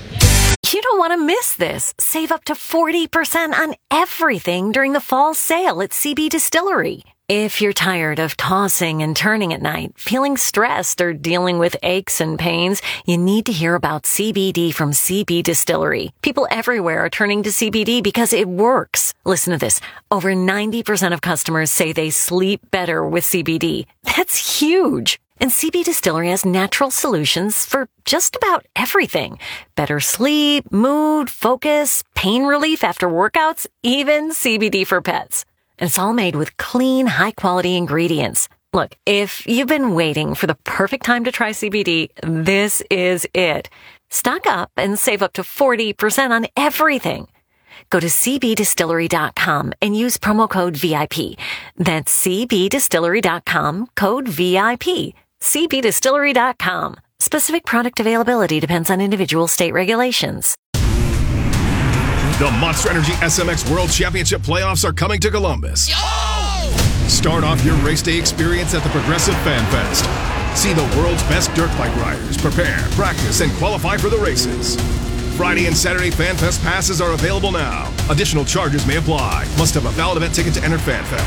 You don't want to miss this. Save up to forty percent on everything during the fall sale at C B Distillery. If you're tired of tossing and turning at night, feeling stressed, or dealing with aches and pains, you need to hear about C B D from C B Distillery. People everywhere are turning to C B D because it works. Listen to this. Over ninety percent of customers say they sleep better with C B D. That's huge. And C B Distillery has natural solutions for just about everything. Better sleep, mood, focus, pain relief after workouts, even C B D for pets. And it's all made with clean, high-quality ingredients. Look, if you've been waiting for the perfect time to try C B D, this is it. Stock up and save up to forty percent on everything. Go to c b distillery dot com and use promo code V I P. That's c b distillery dot com, code V I P. c b distillery dot com. Specific product availability depends on individual state regulations. The Monster Energy S M X World Championship playoffs are coming to Columbus. Yo! Start off your race day experience at the Progressive Fan Fest. See the world's best dirt bike riders prepare, practice, and qualify for the races. Friday and Saturday Fan Fest passes are available now. Additional charges may apply. Must have a valid event ticket to enter Fan Fest.